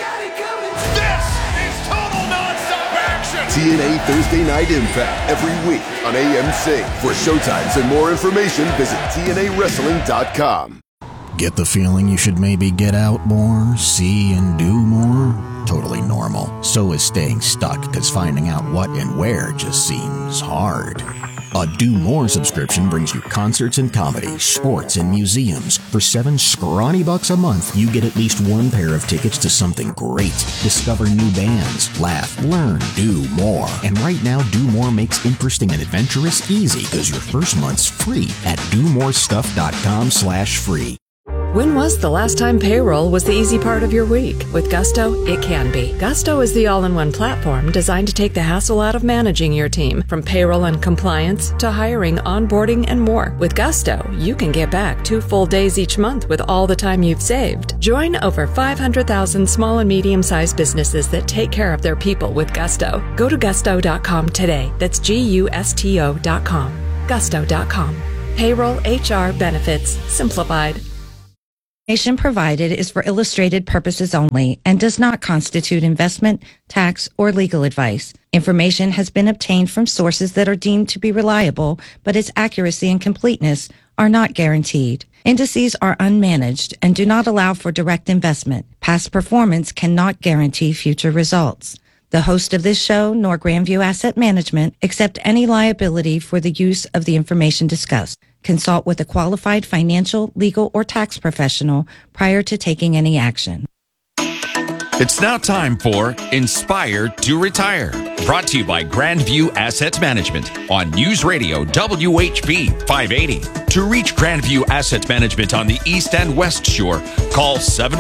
[SPEAKER 14] TNA Thursday Night Impact every week on AMC. For showtimes and more information, visit TNAWrestling.com.
[SPEAKER 22] Get the feeling you should maybe get out more, see and do more? Totally normal. So is staying stuck, because finding out what and where just seems hard. A Do More subscription brings you concerts and comedy, sports and museums. For $7 scrawny bucks a month, you get at least one pair of tickets to something great. Discover new bands, laugh, learn, do more. And right now, Do More makes interesting and adventurous easy, because your first month's free at DoMoreStuff.com/free.
[SPEAKER 5] When was the last time payroll was the easy part of your week? With Gusto, it can be. Gusto is the all-in-one platform designed to take the hassle out of managing your team, from payroll and compliance to hiring, onboarding, and more. With Gusto, you can get back 2 full days each month with all the time you've saved. Join over 500,000 small and medium-sized businesses that take care of their people with Gusto. Go to gusto.com today. That's GUSTO.com. Gusto.com. Payroll, HR, benefits, simplified.
[SPEAKER 6] Information provided is for illustrated purposes only and does not constitute investment, tax, or legal advice. Information has been obtained from sources that are deemed to be reliable, but its accuracy and completeness are not guaranteed. Indices are unmanaged and do not allow for direct investment. Past performance cannot guarantee future results. The host of this show, nor Grandview Asset Management, accept any liability for the use of the information discussed. Consult with a qualified financial, legal, or tax professional prior to taking any action.
[SPEAKER 18] It's now time for Inspired to Retire, brought to you by Grandview Asset Management on News Radio WHB 580. To reach Grandview Asset Management on the East and West Shore, call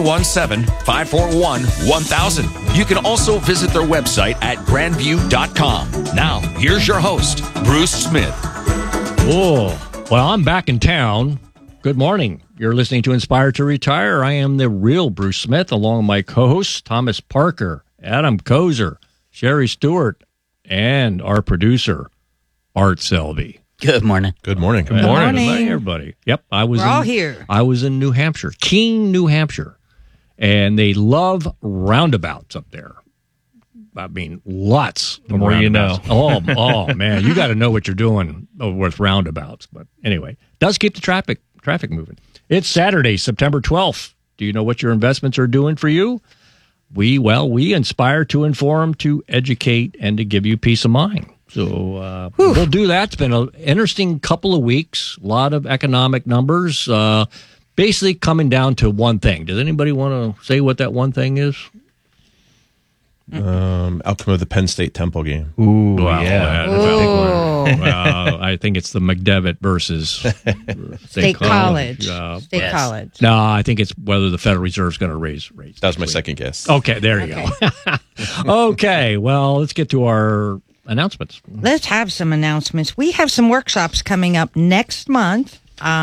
[SPEAKER 18] 717-541-1000. You can also visit their website at grandview.com. Now, here's your host, Bruce Smith.
[SPEAKER 23] Whoa. Well, I'm back in town. Good morning. You're listening to Inspired to Retire. I am the real Bruce Smith, along with my co-hosts, Thomas Parker, Adam Kozer, Sherry Stewart, and our producer, Art Selby.
[SPEAKER 17] Good morning.
[SPEAKER 23] Good morning.
[SPEAKER 6] Good morning.
[SPEAKER 23] Good morning, everybody. Yep,
[SPEAKER 6] We're all here.
[SPEAKER 23] I was in New Hampshire, Keene, New Hampshire, and they love roundabouts up there. I mean, lots.
[SPEAKER 24] The more you know.
[SPEAKER 23] Oh, man, you got to know what you're doing with roundabouts. But anyway, does keep the traffic moving. It's Saturday, September 12th. Do you know what your investments are doing for you? We inspire to inform, to educate, and to give you peace of mind. So we'll do that. It's been an interesting couple of weeks. A lot of economic numbers. Basically coming down to one thing. Does anybody want to say what that one thing is?
[SPEAKER 24] Outcome of the Penn State Temple game.
[SPEAKER 23] Ooh, wow, yeah. I think it's the McDevitt versus
[SPEAKER 6] State College. State College.
[SPEAKER 23] No, I think it's whether the Federal Reserve is going to raise.
[SPEAKER 24] That was my second guess.
[SPEAKER 23] Okay, there you go. Okay, well, let's get to our announcements.
[SPEAKER 6] Let's have some announcements. We have some workshops coming up next month.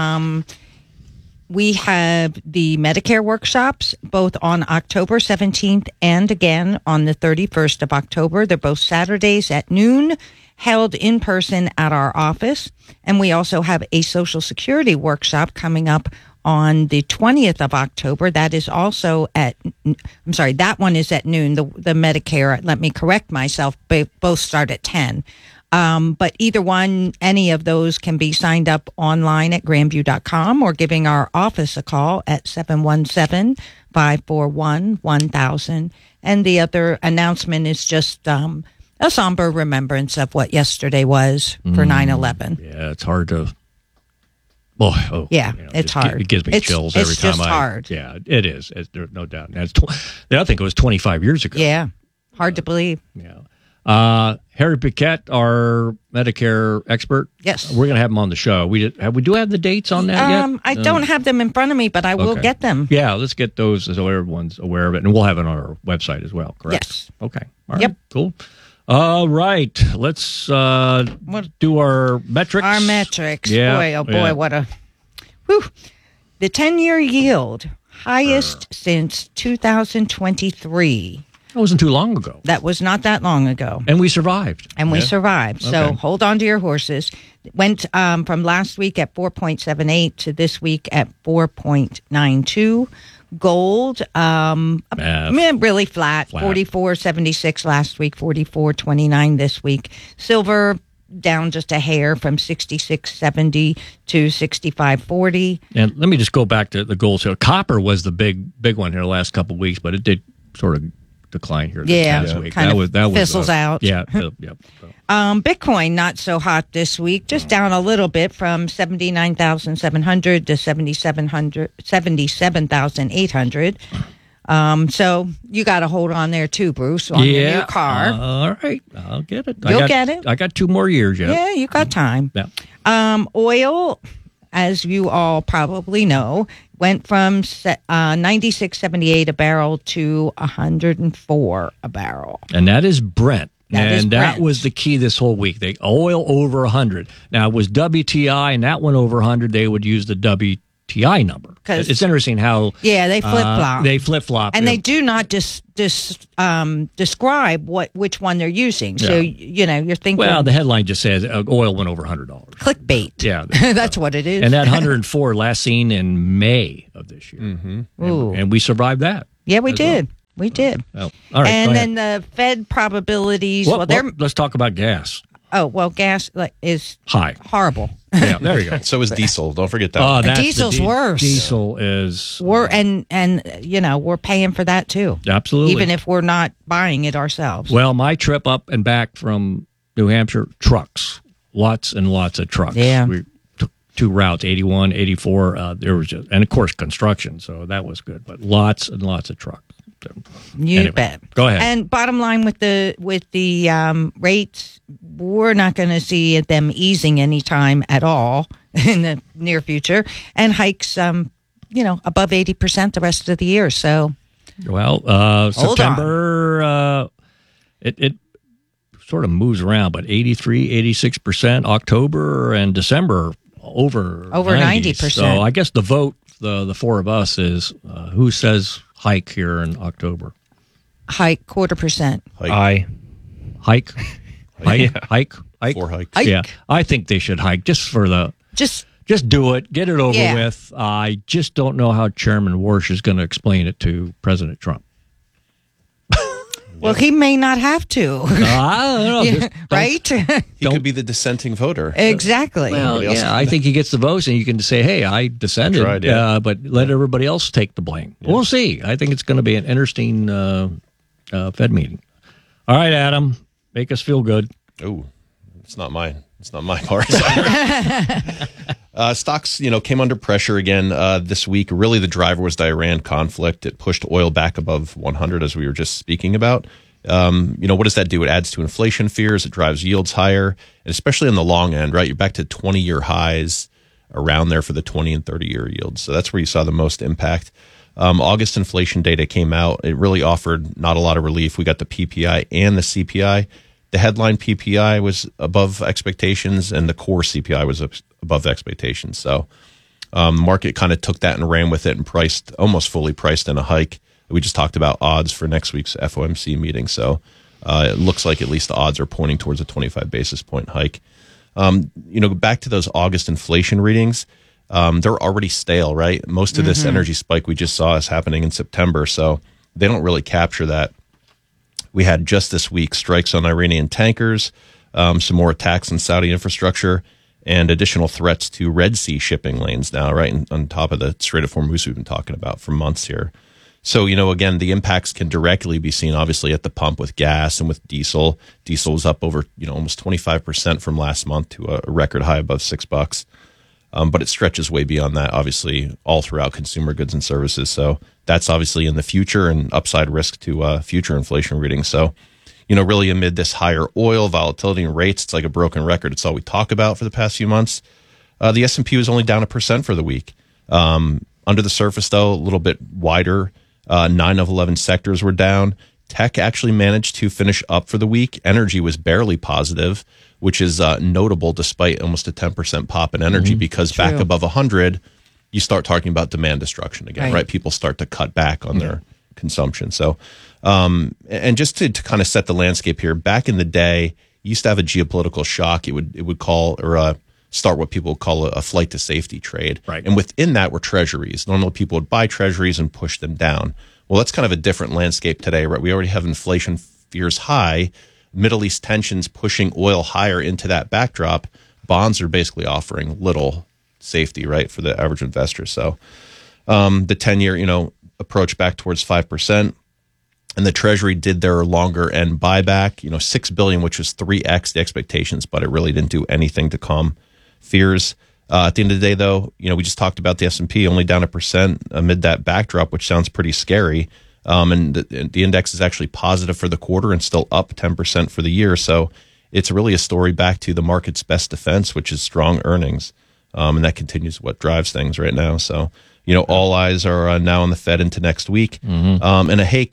[SPEAKER 6] We have the Medicare workshops both on October 17th and again on the 31st of October. They're both Saturdays at noon, held in person at our office. And we also have a Social Security workshop coming up on the 20th of October. That is also that one is at noon. The Medicare, let me correct myself, both start at 10. But either one, any of those can be signed up online at grandview.com or giving our office a call at 717-541-1000. And the other announcement is just a somber remembrance of what yesterday was for 9/11.
[SPEAKER 23] Yeah, it's hard to...
[SPEAKER 6] it's hard.
[SPEAKER 23] It gives me chills every time.
[SPEAKER 6] It's just hard.
[SPEAKER 23] Yeah, it is. There's no doubt. I think it was 25 years ago.
[SPEAKER 6] Yeah, hard to believe.
[SPEAKER 23] Yeah. Harry Piquette, our Medicare expert.
[SPEAKER 6] Yes.
[SPEAKER 23] We're going to have him on the show. We do have the dates on that yet?
[SPEAKER 6] I don't have them in front of me, but I will get them.
[SPEAKER 23] Yeah, let's get those so everyone's aware of it. And we'll have it on our website as well, correct?
[SPEAKER 6] Yes.
[SPEAKER 23] Okay. All right. Yep. Cool. All right. Let's do our metrics.
[SPEAKER 6] Our metrics.
[SPEAKER 23] Yeah.
[SPEAKER 6] Boy, what a... Whew. The 10-year yield, highest since 2023.
[SPEAKER 23] That wasn't too long ago.
[SPEAKER 6] That was not that long ago.
[SPEAKER 23] And we survived.
[SPEAKER 6] So hold on to your horses. It went from last week at 4.78 to this week at 4.92. Gold, really flat. 44.76 last week, 44.29 this week. Silver, down just a hair from 66.70 to 65.40.
[SPEAKER 23] And let me just go back to the gold. So copper was the big one here the last couple of weeks, but it did sort of decline here this week.
[SPEAKER 6] That was fizzles out.
[SPEAKER 23] Yeah. Yep.
[SPEAKER 6] Bitcoin not so hot this week, just down a little bit from 79,700 to 77,800. So you got to hold on there too, Bruce, on your new car.
[SPEAKER 23] All right, I'll get it.
[SPEAKER 6] You'll get it.
[SPEAKER 23] I got 2 more years yet.
[SPEAKER 6] Yeah, you got time.
[SPEAKER 23] Yeah.
[SPEAKER 6] Oil, as you all probably know, Went from 96.78 a barrel to 104 a barrel.
[SPEAKER 23] And that is Brent.
[SPEAKER 6] That
[SPEAKER 23] that was the key this whole week. They oil over 100. Now, it was WTI, and that went over 100. They would use the WTI number. It's interesting how
[SPEAKER 6] they flip-flop.
[SPEAKER 23] They flip-flop.
[SPEAKER 6] And they do not describe which one they're using. So, you're thinking...
[SPEAKER 23] Well, the headline just says oil went over $100.
[SPEAKER 6] Clickbait.
[SPEAKER 23] Yeah.
[SPEAKER 6] That's what it is.
[SPEAKER 23] And that 104 last seen in May of this year.
[SPEAKER 6] Mm-hmm.
[SPEAKER 23] And we survived that.
[SPEAKER 6] Yeah, we did. Well. We did.
[SPEAKER 23] Oh, all right,
[SPEAKER 6] and then the Fed probabilities.
[SPEAKER 23] Let's talk about gas.
[SPEAKER 6] Oh, well, gas is
[SPEAKER 23] high.
[SPEAKER 6] Horrible.
[SPEAKER 24] Yeah, there you go. So is diesel. Don't forget that.
[SPEAKER 23] Oh,
[SPEAKER 6] diesel's worse.
[SPEAKER 23] Diesel is.
[SPEAKER 6] We're we're paying for that too.
[SPEAKER 23] Absolutely.
[SPEAKER 6] Even if we're not buying it ourselves.
[SPEAKER 23] Well, my trip up and back from New Hampshire, trucks, lots and lots of trucks.
[SPEAKER 6] Yeah.
[SPEAKER 23] We took 2 routes, 81, 84. There was and of course construction, so that was good. But lots and lots of trucks.
[SPEAKER 6] You bet.
[SPEAKER 23] Go ahead.
[SPEAKER 6] And bottom line with the rates, we're not going to see them easing anytime at all in the near future, and hikes, above 80% the rest of the year. So,
[SPEAKER 23] well, September, it sort of moves around, but 83, 86%. October and December over
[SPEAKER 6] 90%.
[SPEAKER 23] So I guess the vote, the 4 of us, is who says hike here in October?
[SPEAKER 6] Hike 0.25%.
[SPEAKER 23] Hike. Hike.
[SPEAKER 24] 4 hikes.
[SPEAKER 23] Yeah, I think they should hike just do it, get it over with. I just don't know how Chairman Warsh is going to explain it to President Trump.
[SPEAKER 6] Well, he may not have to.
[SPEAKER 23] I don't know.
[SPEAKER 6] Right?
[SPEAKER 24] He could be the dissenting voter.
[SPEAKER 6] Exactly.
[SPEAKER 23] Well, I think he gets the votes, and you can say, hey, I dissented, but let everybody else take the blame. Yeah. We'll see. I think it's going to be an interesting Fed meeting. All right, Adam, make us feel good.
[SPEAKER 24] Oh, it's not my part. Stocks, came under pressure again this week. Really, the driver was the Iran conflict. It pushed oil back above 100, as we were just speaking about. What does that do? It adds to inflation fears. It drives yields higher, and especially on the long end, right? You're back to 20-year highs around there for the 20 and 30-year yields. So that's where you saw the most impact. August inflation data came out. It really offered not a lot of relief. We got the PPI and the CPI. The headline PPI was above expectations, and the core CPI was above expectations. So the market kind of took that and ran with it and almost fully priced in a hike. We just talked about odds for next week's FOMC meeting. So it looks like at least the odds are pointing towards a 25 basis point hike. Back to those August inflation readings, they're already stale, right? Most of this energy spike we just saw is happening in September, so they don't really capture that. We had just this week strikes on Iranian tankers, some more attacks on Saudi infrastructure, and additional threats to Red Sea shipping lanes now, right on top of the Strait of Hormuz we've been talking about for months here. So, again, the impacts can directly be seen, obviously, at the pump with gas and with diesel. Diesel is up over, almost 25% from last month to a record high above $6. But it stretches way beyond that, obviously, all throughout consumer goods and services. So that's obviously in the future and upside risk to future inflation readings. So, really amid this higher oil volatility and rates, it's like a broken record. It's all we talk about for the past few months. The S&P was only down 1% for the week. Under the surface, though, a little bit wider. 9 of 11 sectors were down. Tech actually managed to finish up for the week. Energy was barely positive, which is notable despite almost a 10% pop in energy, because back above 100, you start talking about demand destruction again, right? People start to cut back on their consumption. So, and just to kind of set the landscape here, back in the day, you used to have a geopolitical shock. It would call or start what people would call a flight to safety trade. Right. And within that were treasuries. Normally people would buy treasuries and push them down. Well, that's kind of a different landscape today, right? We already have inflation fears high, Middle East tensions pushing oil higher into that backdrop. Bonds are basically offering little safety, right, for the average investor. So the 10-year, approach back towards 5%. And the Treasury did their longer end buyback, $6 billion, which was 3x the expectations, but it really didn't do anything to calm fears. At the end of the day, though, we just talked about the S&P only down 1% amid that backdrop, which sounds pretty scary. And the index is actually positive for the quarter and still up 10% for the year. So it's really a story back to the market's best defense, which is strong earnings. And that continues what drives things right now. So, All eyes are now on the Fed into next week. And a hike,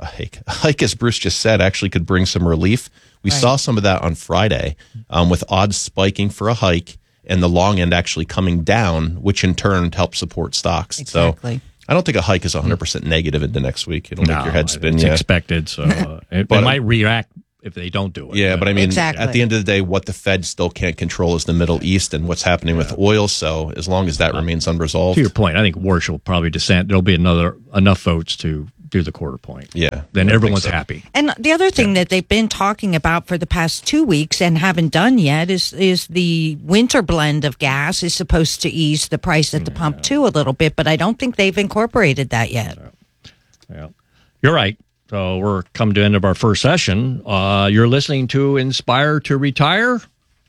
[SPEAKER 24] as Bruce just said, actually could bring some relief. We saw some of that on Friday with odds spiking for a hike and the long end actually coming down, which in turn helps support stocks.
[SPEAKER 6] Exactly.
[SPEAKER 24] So I don't think a hike is 100% negative into next week. It'll make your head spin.
[SPEAKER 23] It's expected, so it might react if they don't do it.
[SPEAKER 24] Yeah, but I mean,
[SPEAKER 6] Exactly.
[SPEAKER 24] at the end of the day, what the Fed still can't control is the Middle East and what's happening with oil. So as long as that remains unresolved.
[SPEAKER 23] To your point, I think Warsh will probably dissent. There'll be enough votes to do the quarter point.
[SPEAKER 24] Yeah.
[SPEAKER 23] Then everyone's happy.
[SPEAKER 6] And the other thing that they've been talking about for the past 2 weeks and haven't done yet is the winter blend of gas is supposed to ease the price at the pump too a little bit, but I don't think they've incorporated that yet.
[SPEAKER 23] Yeah, you're right. So we're coming to the end of our first session. You're listening to Inspire to Retire.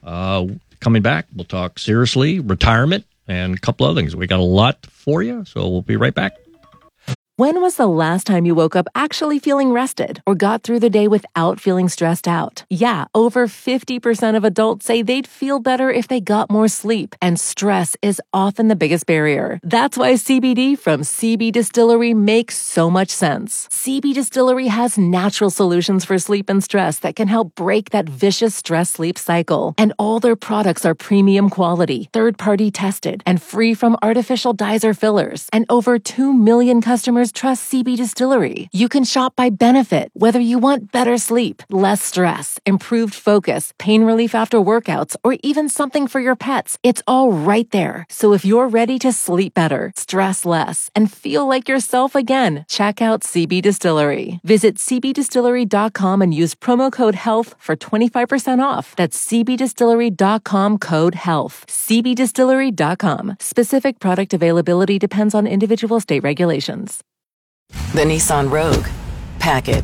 [SPEAKER 23] Coming back, we'll talk seriously, retirement, and a couple other things. We got a lot for you, so we'll be right back.
[SPEAKER 4] When was the last time you woke up actually feeling rested or got through the day without feeling stressed out? Yeah, over 50% of adults say they'd feel better if they got more sleep, and stress is often the biggest barrier. That's why CBD from CB Distillery makes so much sense. CB Distillery has natural solutions for sleep and stress that can help break that vicious stress-sleep cycle. And all their products are premium quality, third-party tested, and free from artificial dyes or fillers. And over 2 million customers trust CB Distillery. You can shop by benefit, whether you want better sleep, less stress, improved focus, pain relief after workouts, or even something for your pets. It's all right there. So if you're ready to sleep better, stress less, and feel like yourself again, check out CB Distillery. Visit cbdistillery.com and use promo code HEALTH for 25% off. That's cbdistillery.com code HEALTH. cbdistillery.com. Specific product availability depends on individual state regulations.
[SPEAKER 2] The Nissan Rogue. Pack it.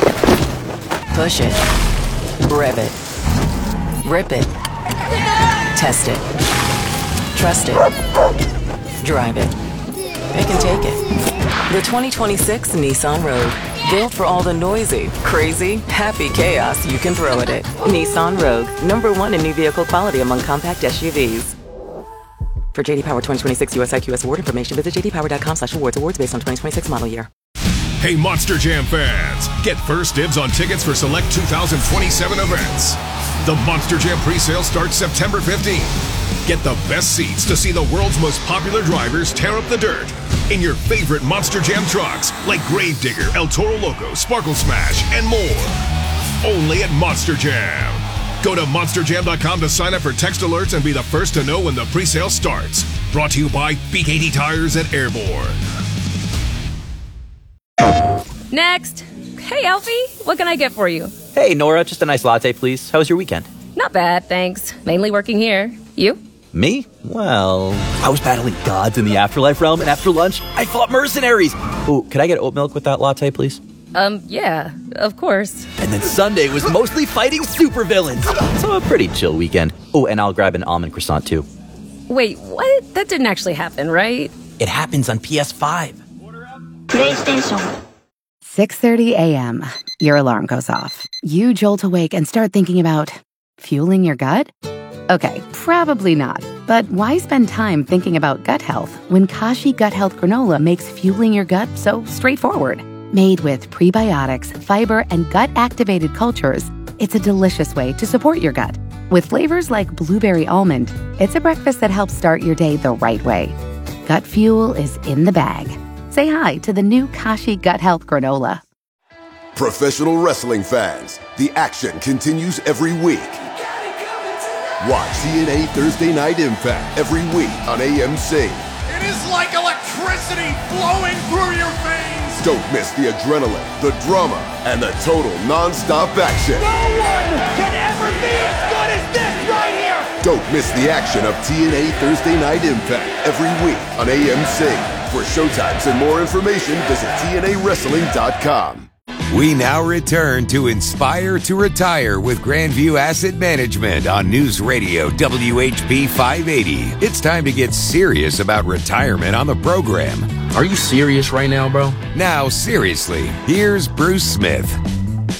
[SPEAKER 2] Push it. Rev it. Rip it. Test it. Trust it. Drive it. Pick and take it. The 2026 Nissan Rogue. Built for all the noisy, crazy, happy chaos you can throw at it. Nissan Rogue. #1 in new vehicle quality among compact SUVs. For JD Power 2026 US IQS award information, visit jdpower.com/awards. Awards based on 2026 model year.
[SPEAKER 3] Hey, Monster Jam fans! Get first dibs on tickets for select 2027 events. The Monster Jam pre-sale starts September 15th. Get the best seats to see the world's most popular drivers tear up the dirt in your favorite Monster Jam trucks like Gravedigger, El Toro Loco, Sparkle Smash, and more. Only at Monster Jam. Go to monsterjam.com to sign up for text alerts and be the first to know when the pre-sale starts. Brought to you by BKT Tires at Airborne.
[SPEAKER 11] Next. Hey, Alfie, what can I get for you?
[SPEAKER 12] Hey, Nora, just a nice latte, please. How was your weekend?
[SPEAKER 11] Not bad, thanks. Mainly working here. You?
[SPEAKER 12] Me? Well, I was battling gods in the afterlife realm, and after lunch, I fought mercenaries. Oh, could I get oat milk with that latte, please?
[SPEAKER 11] Yeah, of course.
[SPEAKER 12] And then Sunday was mostly fighting supervillains. So a pretty chill weekend. Oh, and I'll grab an almond croissant, too.
[SPEAKER 11] Wait, what? That didn't actually happen, right?
[SPEAKER 12] It happens on PS5.
[SPEAKER 13] PlayStation. 6:30 a.m. Your alarm goes off. You jolt awake and start thinking about fueling your gut? Okay, probably not. But why spend time thinking about gut health when Kashi Gut Health Granola makes fueling your gut so straightforward? Made with prebiotics, fiber, and gut-activated cultures, it's a delicious way to support your gut. With flavors like blueberry almond, it's a breakfast that helps start your day the right way. Gut fuel is in the bag. Say hi to the new Kashi Gut Health Granola.
[SPEAKER 14] Professional wrestling fans, the action continues every week. Watch TNA Thursday Night Impact every week on AMC.
[SPEAKER 10] It is like electricity flowing through your veins.
[SPEAKER 14] Don't miss the adrenaline, the drama, and the total non-stop action.
[SPEAKER 10] No one can ever be as good as this right here.
[SPEAKER 14] Don't miss the action of TNA Thursday Night Impact every week on AMC. For showtimes and more information, visit TNAWrestling.com.
[SPEAKER 7] We now return to Inspire to Retire with Grandview Asset Management on News Radio WHP 580. It's time to get serious about retirement on the program.
[SPEAKER 15] Are you serious right now, bro?
[SPEAKER 7] Now, seriously, here's Bruce Smith.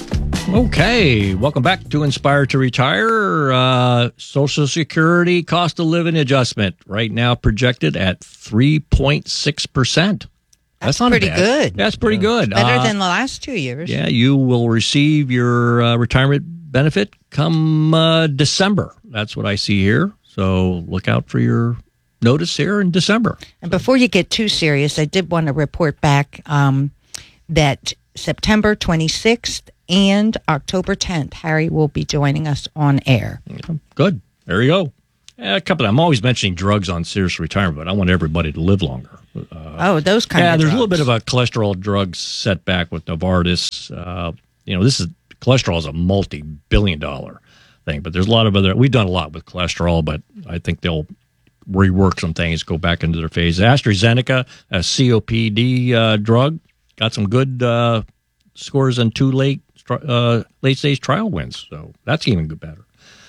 [SPEAKER 23] Okay, welcome back to Inspire to Retire. Social Security cost of living adjustment right now projected at 3.6%. That's not
[SPEAKER 6] pretty
[SPEAKER 23] bad.
[SPEAKER 6] good.
[SPEAKER 23] That's pretty good.
[SPEAKER 6] Better than the last 2 years.
[SPEAKER 23] Yeah, you will receive your retirement benefit come December. That's what I see here. So look out for your notice here in December.
[SPEAKER 6] And before you get too serious, I did want to report back that September 26th and October 10th, Harry will be joining us on air.
[SPEAKER 23] Good. There you go. I'm always mentioning drugs on Serious Retirement, but I want everybody to live longer.
[SPEAKER 6] Those kind of
[SPEAKER 23] there's
[SPEAKER 6] drugs.
[SPEAKER 23] a little bit of a cholesterol drug setback with Novartis. Cholesterol is a multi-billion-dollar thing, but there's a lot of other. We've done a lot with cholesterol, but I think they'll rework some things, go back into their phase. AstraZeneca, a COPD drug, got some good scores in 2 late-stage trial wins, so that's even better.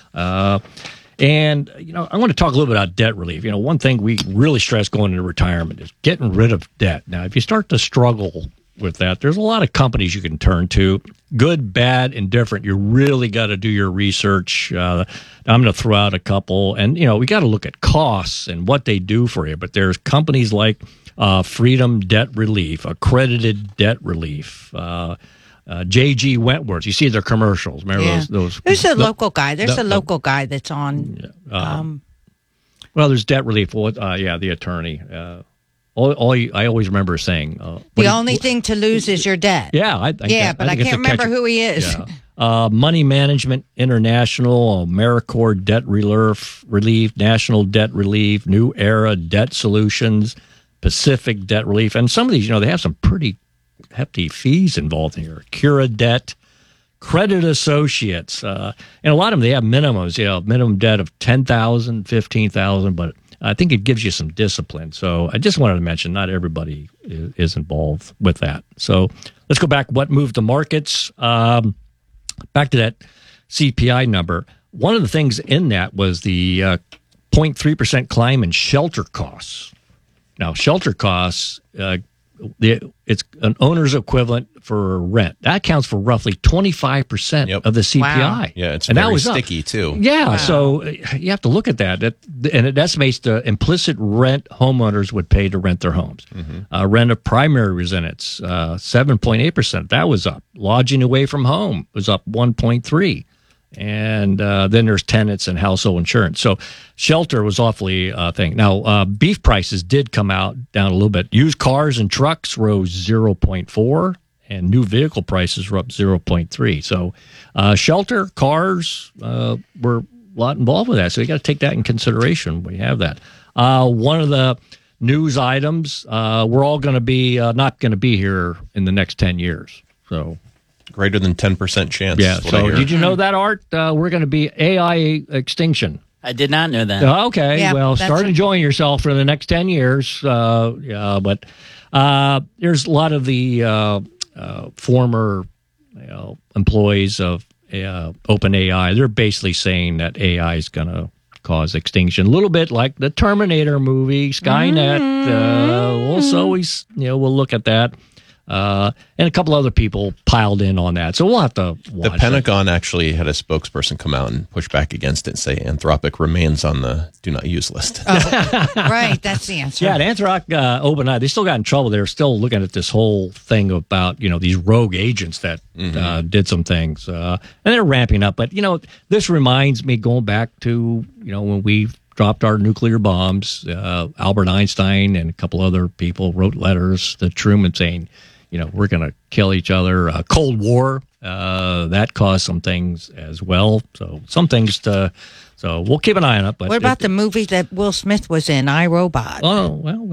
[SPEAKER 23] And, I want to talk a little bit about debt relief. One thing we really stress going into retirement is getting rid of debt. Now, if you start to struggle with that, there's a lot of companies you can turn to, good, bad, indifferent. You really got to do your research. I'm going to throw out a couple. And, we got to look at costs and what they do for you. But there's companies like Freedom Debt Relief, Accredited Debt Relief, J.G. Wentworth. You see their commercials. Remember those?
[SPEAKER 6] There's a local guy. There's a local guy that's on.
[SPEAKER 23] Well, there's Debt Relief. The attorney. I always remember saying
[SPEAKER 6] the only thing to lose is your debt.
[SPEAKER 23] Yeah, I
[SPEAKER 6] can't remember who he is.
[SPEAKER 23] Yeah. Money Management International, AmeriCorps Debt Relief, National Debt Relief, New Era Debt Solutions, Pacific Debt Relief, and some of these, they have some pretty hefty fees involved in here. Cura Debt, Credit Associates, and a lot of them, they have minimums, minimum debt of $10,000, $15,000, but I think it gives you some discipline. So I just wanted to mention not everybody is involved with that. So let's go back. What moved the markets? Back to that CPI number. One of the things in that was the 0.3% climb in shelter costs. Now, shelter costs, it's an owner's equivalent for rent. That accounts for roughly 25% of the CPI.
[SPEAKER 24] Wow. Yeah, it's very sticky, too.
[SPEAKER 23] Yeah,
[SPEAKER 24] wow. So
[SPEAKER 23] you have to look at that. And it estimates the implicit rent homeowners would pay to rent their homes. Mm-hmm. Rent of primary residence, 7.8%. That was up. Lodging away from home was up 1.3%. And then there's tenants and household insurance. So shelter was awfully a thing. Now, beef prices did come out down a little bit. Used cars and trucks rose 0.4%, and new vehicle prices were up 0.3%. So shelter, cars were a lot involved with that. So you got to take that in consideration when you have that. One of the news items, we're all going to be not going to be here in the next 10 years. So
[SPEAKER 24] greater than 10% chance.
[SPEAKER 23] Yeah. So did you know that, Art? We're going to be AI extinction.
[SPEAKER 17] I did not know that.
[SPEAKER 23] Okay. Yeah, well, start enjoying yourself for the next 10 years. But there's a lot of the former employees of OpenAI. They're basically saying that AI is going to cause extinction. A little bit like the Terminator movie, Skynet. We'll look at that. And a couple other people piled in on that. So we'll have to watch.
[SPEAKER 24] The Pentagon actually had a spokesperson come out and push back against it and say Anthropic remains on the do not use list.
[SPEAKER 6] Right, that's the answer.
[SPEAKER 23] Yeah, Anthropic, OpenAI, they still got in trouble. They're still looking at this whole thing about, these rogue agents that did some things. And they're ramping up. But, this reminds me going back to, when we dropped our nuclear bombs, Albert Einstein and a couple other people wrote letters to Truman saying, we're going to kill each other. Cold War, that caused some things as well. So some things so we'll keep an eye on it. But
[SPEAKER 6] what about the movie that Will Smith was in, I, Robot?
[SPEAKER 23] Oh, well,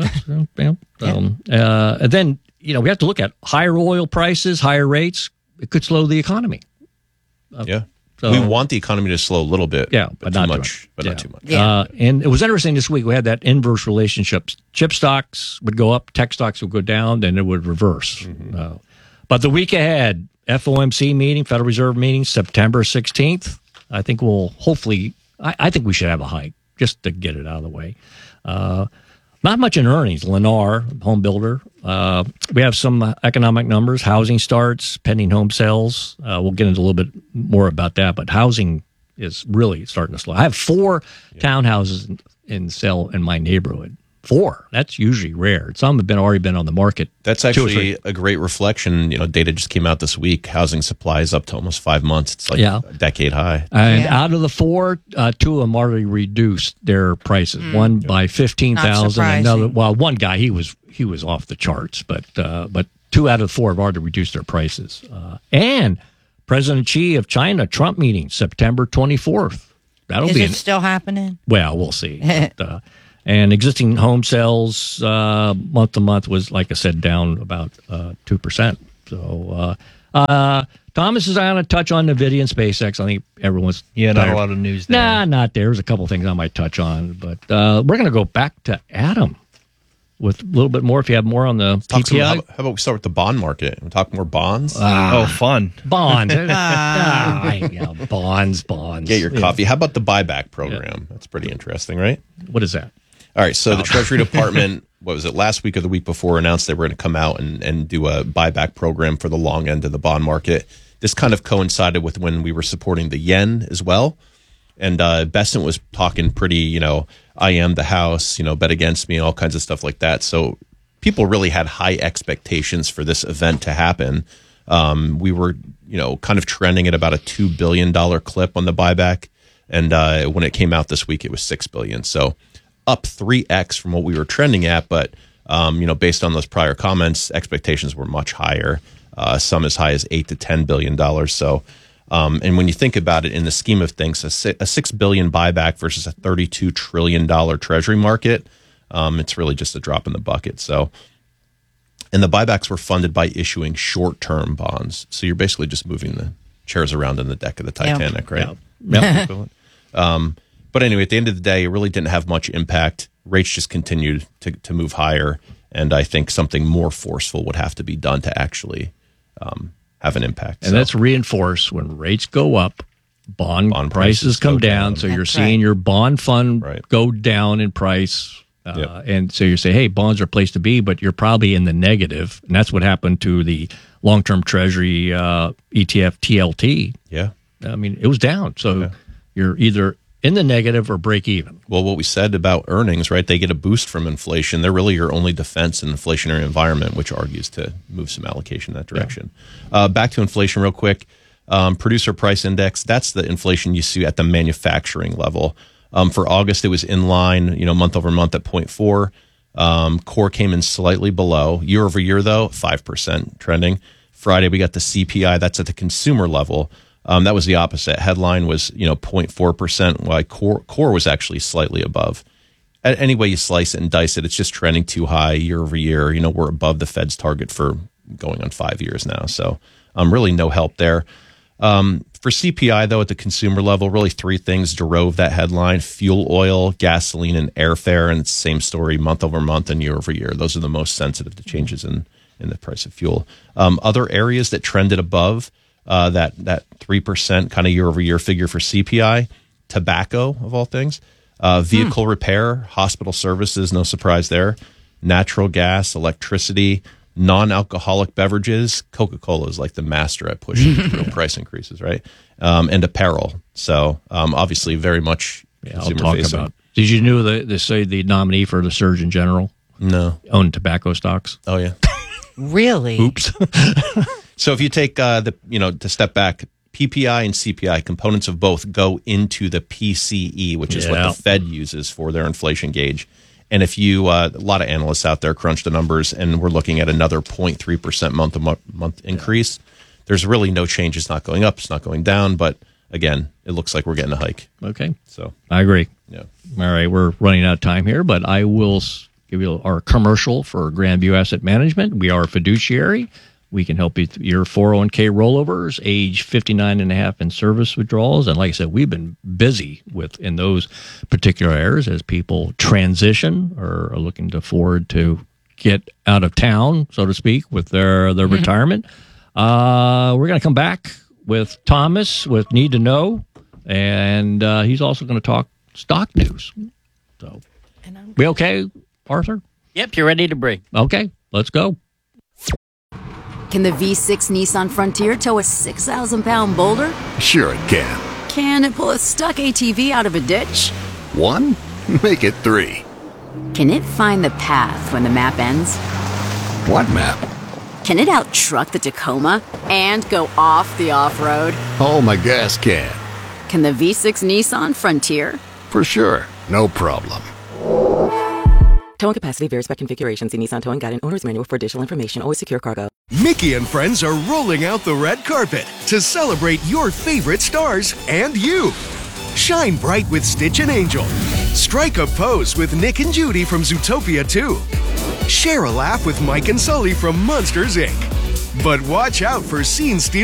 [SPEAKER 23] and then, we have to look at higher oil prices, higher rates. It could slow the economy.
[SPEAKER 24] Yeah. So, we want the economy to slow a little bit, but not too much. But not too much.
[SPEAKER 23] Yeah. And it was interesting this week. We had that inverse relationship. Chip stocks would go up, tech stocks would go down, then it would reverse. Mm-hmm. But the week ahead, FOMC meeting, Federal Reserve meeting, September 16th. I think we'll hopefully. I think we should have a hike just to get it out of the way. Not much in earnings. Lennar, home builder. We have some economic numbers, housing starts, pending home sales. We'll get into a little bit more about that, but housing is really starting to slow. I have 4 townhouses in sale in my neighborhood. 4. That's usually rare. Some have already been on the market.
[SPEAKER 24] That's actually a great reflection. Data just came out this week. Housing supply is up to almost 5 months. It's like a decade high.
[SPEAKER 23] And out of the 4, 2 of them already reduced their prices. One by 15,000. Another, one guy he was off the charts, but 2 out of 4 have already reduced their prices. And President Xi of China Trump meeting September 24th.
[SPEAKER 6] Is it still happening?
[SPEAKER 23] Well, we'll see. But, and existing home sales month to month was, like I said, down about 2%. So Thomas is going to touch on NVIDIA and SpaceX. I think everyone's
[SPEAKER 1] not a lot of news there.
[SPEAKER 23] Nah, not there. There's a couple things I might touch on, but we're going to go back to Adam with a little bit more. If you have more on the PPI,
[SPEAKER 24] how about we start with the bond market? We'll talk more bonds.
[SPEAKER 1] Fun.
[SPEAKER 23] Bonds. Bonds.
[SPEAKER 24] Get your coffee. How about the buyback program? That's pretty interesting, right?
[SPEAKER 23] What is that?
[SPEAKER 24] All right, so the Treasury Department, what was it, last week or the week before, announced they were going to come out and do a buyback program for the long end of the bond market. This kind of coincided with when we were supporting the yen as well. And Bessent was talking pretty, I am the house, bet against me, all kinds of stuff like that. So people really had high expectations for this event to happen. We were, kind of trending at about a $2 billion clip on the buyback. And when it came out this week, it was $6 billion. So up 3x from what we were trending at, but based on those prior comments, expectations were much higher, some as high as $8 to $10 billion. So, and when you think about it in the scheme of things, a $6 billion buyback versus a $32 trillion Treasury market, it's really just a drop in the bucket. So, and the buybacks were funded by issuing short-term bonds. So you're basically just moving the chairs around in the deck of the Titanic, right?
[SPEAKER 23] Yep.
[SPEAKER 24] But anyway, at the end of the day, it really didn't have much impact. Rates just continued to move higher, and I think something more forceful would have to be done to actually have an impact.
[SPEAKER 23] And that's reinforced when rates go up, bond prices come down. So you're seeing your bond fund go down in price. And so you say, hey, bonds are a place to be, but you're probably in the negative. And that's what happened to the long-term Treasury ETF TLT.
[SPEAKER 24] Yeah.
[SPEAKER 23] I mean, it was down. So you're either in the negative or break even.
[SPEAKER 24] Well, what we said about earnings, right? They get a boost from inflation. They're really your only defense in an inflationary environment, which argues to move some allocation in that direction. Back to inflation real quick. Producer price index, that's the inflation you see at the manufacturing level. For August, it was in line, month over month at 0.4. Core came in slightly below. Year over year, though, 5% trending. Friday, we got the CPI. That's at the consumer level. That was the opposite. Headline was 0.4%, while core was actually slightly above. Any way you slice it and dice it, it's just trending too high year over year. We're above the Fed's target for going on 5 years now. So really no help there. For CPI, though, at the consumer level, really 3 things drove that headline: fuel oil, gasoline, and airfare. And it's the same story month over month and year over year. Those are the most sensitive to changes in the price of fuel. Other areas that trended above that 3% kind of year over year figure for CPI, tobacco of all things, vehicle repair, hospital services, no surprise there, natural gas, electricity, non-alcoholic beverages. Coca-Cola is like the master at pushing real price increases, right? And apparel. So obviously very much consumer facing.
[SPEAKER 23] Did you know they say the nominee for the Surgeon General?
[SPEAKER 24] No.
[SPEAKER 23] Owned tobacco stocks.
[SPEAKER 24] Oh yeah.
[SPEAKER 6] Really?
[SPEAKER 23] Oops.
[SPEAKER 24] So if you take to step back, PPI and CPI, components of both, go into the PCE, which is what the Fed uses for their inflation gauge. And if you, a lot of analysts out there crunch the numbers, and we're looking at another 0.3% month increase. There's really no change. It's not going up. It's not going down. But again, it looks like we're getting a hike.
[SPEAKER 23] Okay.
[SPEAKER 24] So
[SPEAKER 23] I agree.
[SPEAKER 24] Yeah.
[SPEAKER 23] All right. We're running out of time here, but I will give you our commercial for Grandview Asset Management. We are a fiduciary. We can help you with your 401k rollovers, age 59 and a half, and service withdrawals. And like I said, we've been busy in those particular areas as people transition or are looking forward to get out of town, so to speak, with their retirement. We're going to come back with Thomas with Need to Know, and he's also going to talk stock news. So, we okay? Arthur?
[SPEAKER 17] Yep, you're ready to break.
[SPEAKER 23] Okay, let's go.
[SPEAKER 8] Can the V6 Nissan Frontier tow a 6,000-pound boulder?
[SPEAKER 15] Sure it can.
[SPEAKER 8] Can it pull a stuck ATV out of a ditch?
[SPEAKER 15] 1? Make it 3.
[SPEAKER 8] Can it find the path when the map ends?
[SPEAKER 15] What map?
[SPEAKER 8] Can it out-truck the Tacoma and go off the off-road?
[SPEAKER 15] Oh, my gas can.
[SPEAKER 8] Can the V6 Nissan Frontier?
[SPEAKER 15] For sure. No problem.
[SPEAKER 2] Towing capacity varies by configuration. See Nissan Towing Guide and Owner's Manual for additional information. Always secure cargo.
[SPEAKER 10] Mickey and friends are rolling out the red carpet to celebrate your favorite stars and you. Shine bright with Stitch and Angel. Strike a pose with Nick and Judy from Zootopia 2. Share a laugh with Mike and Sully from Monsters, Inc. But watch out for scene stealing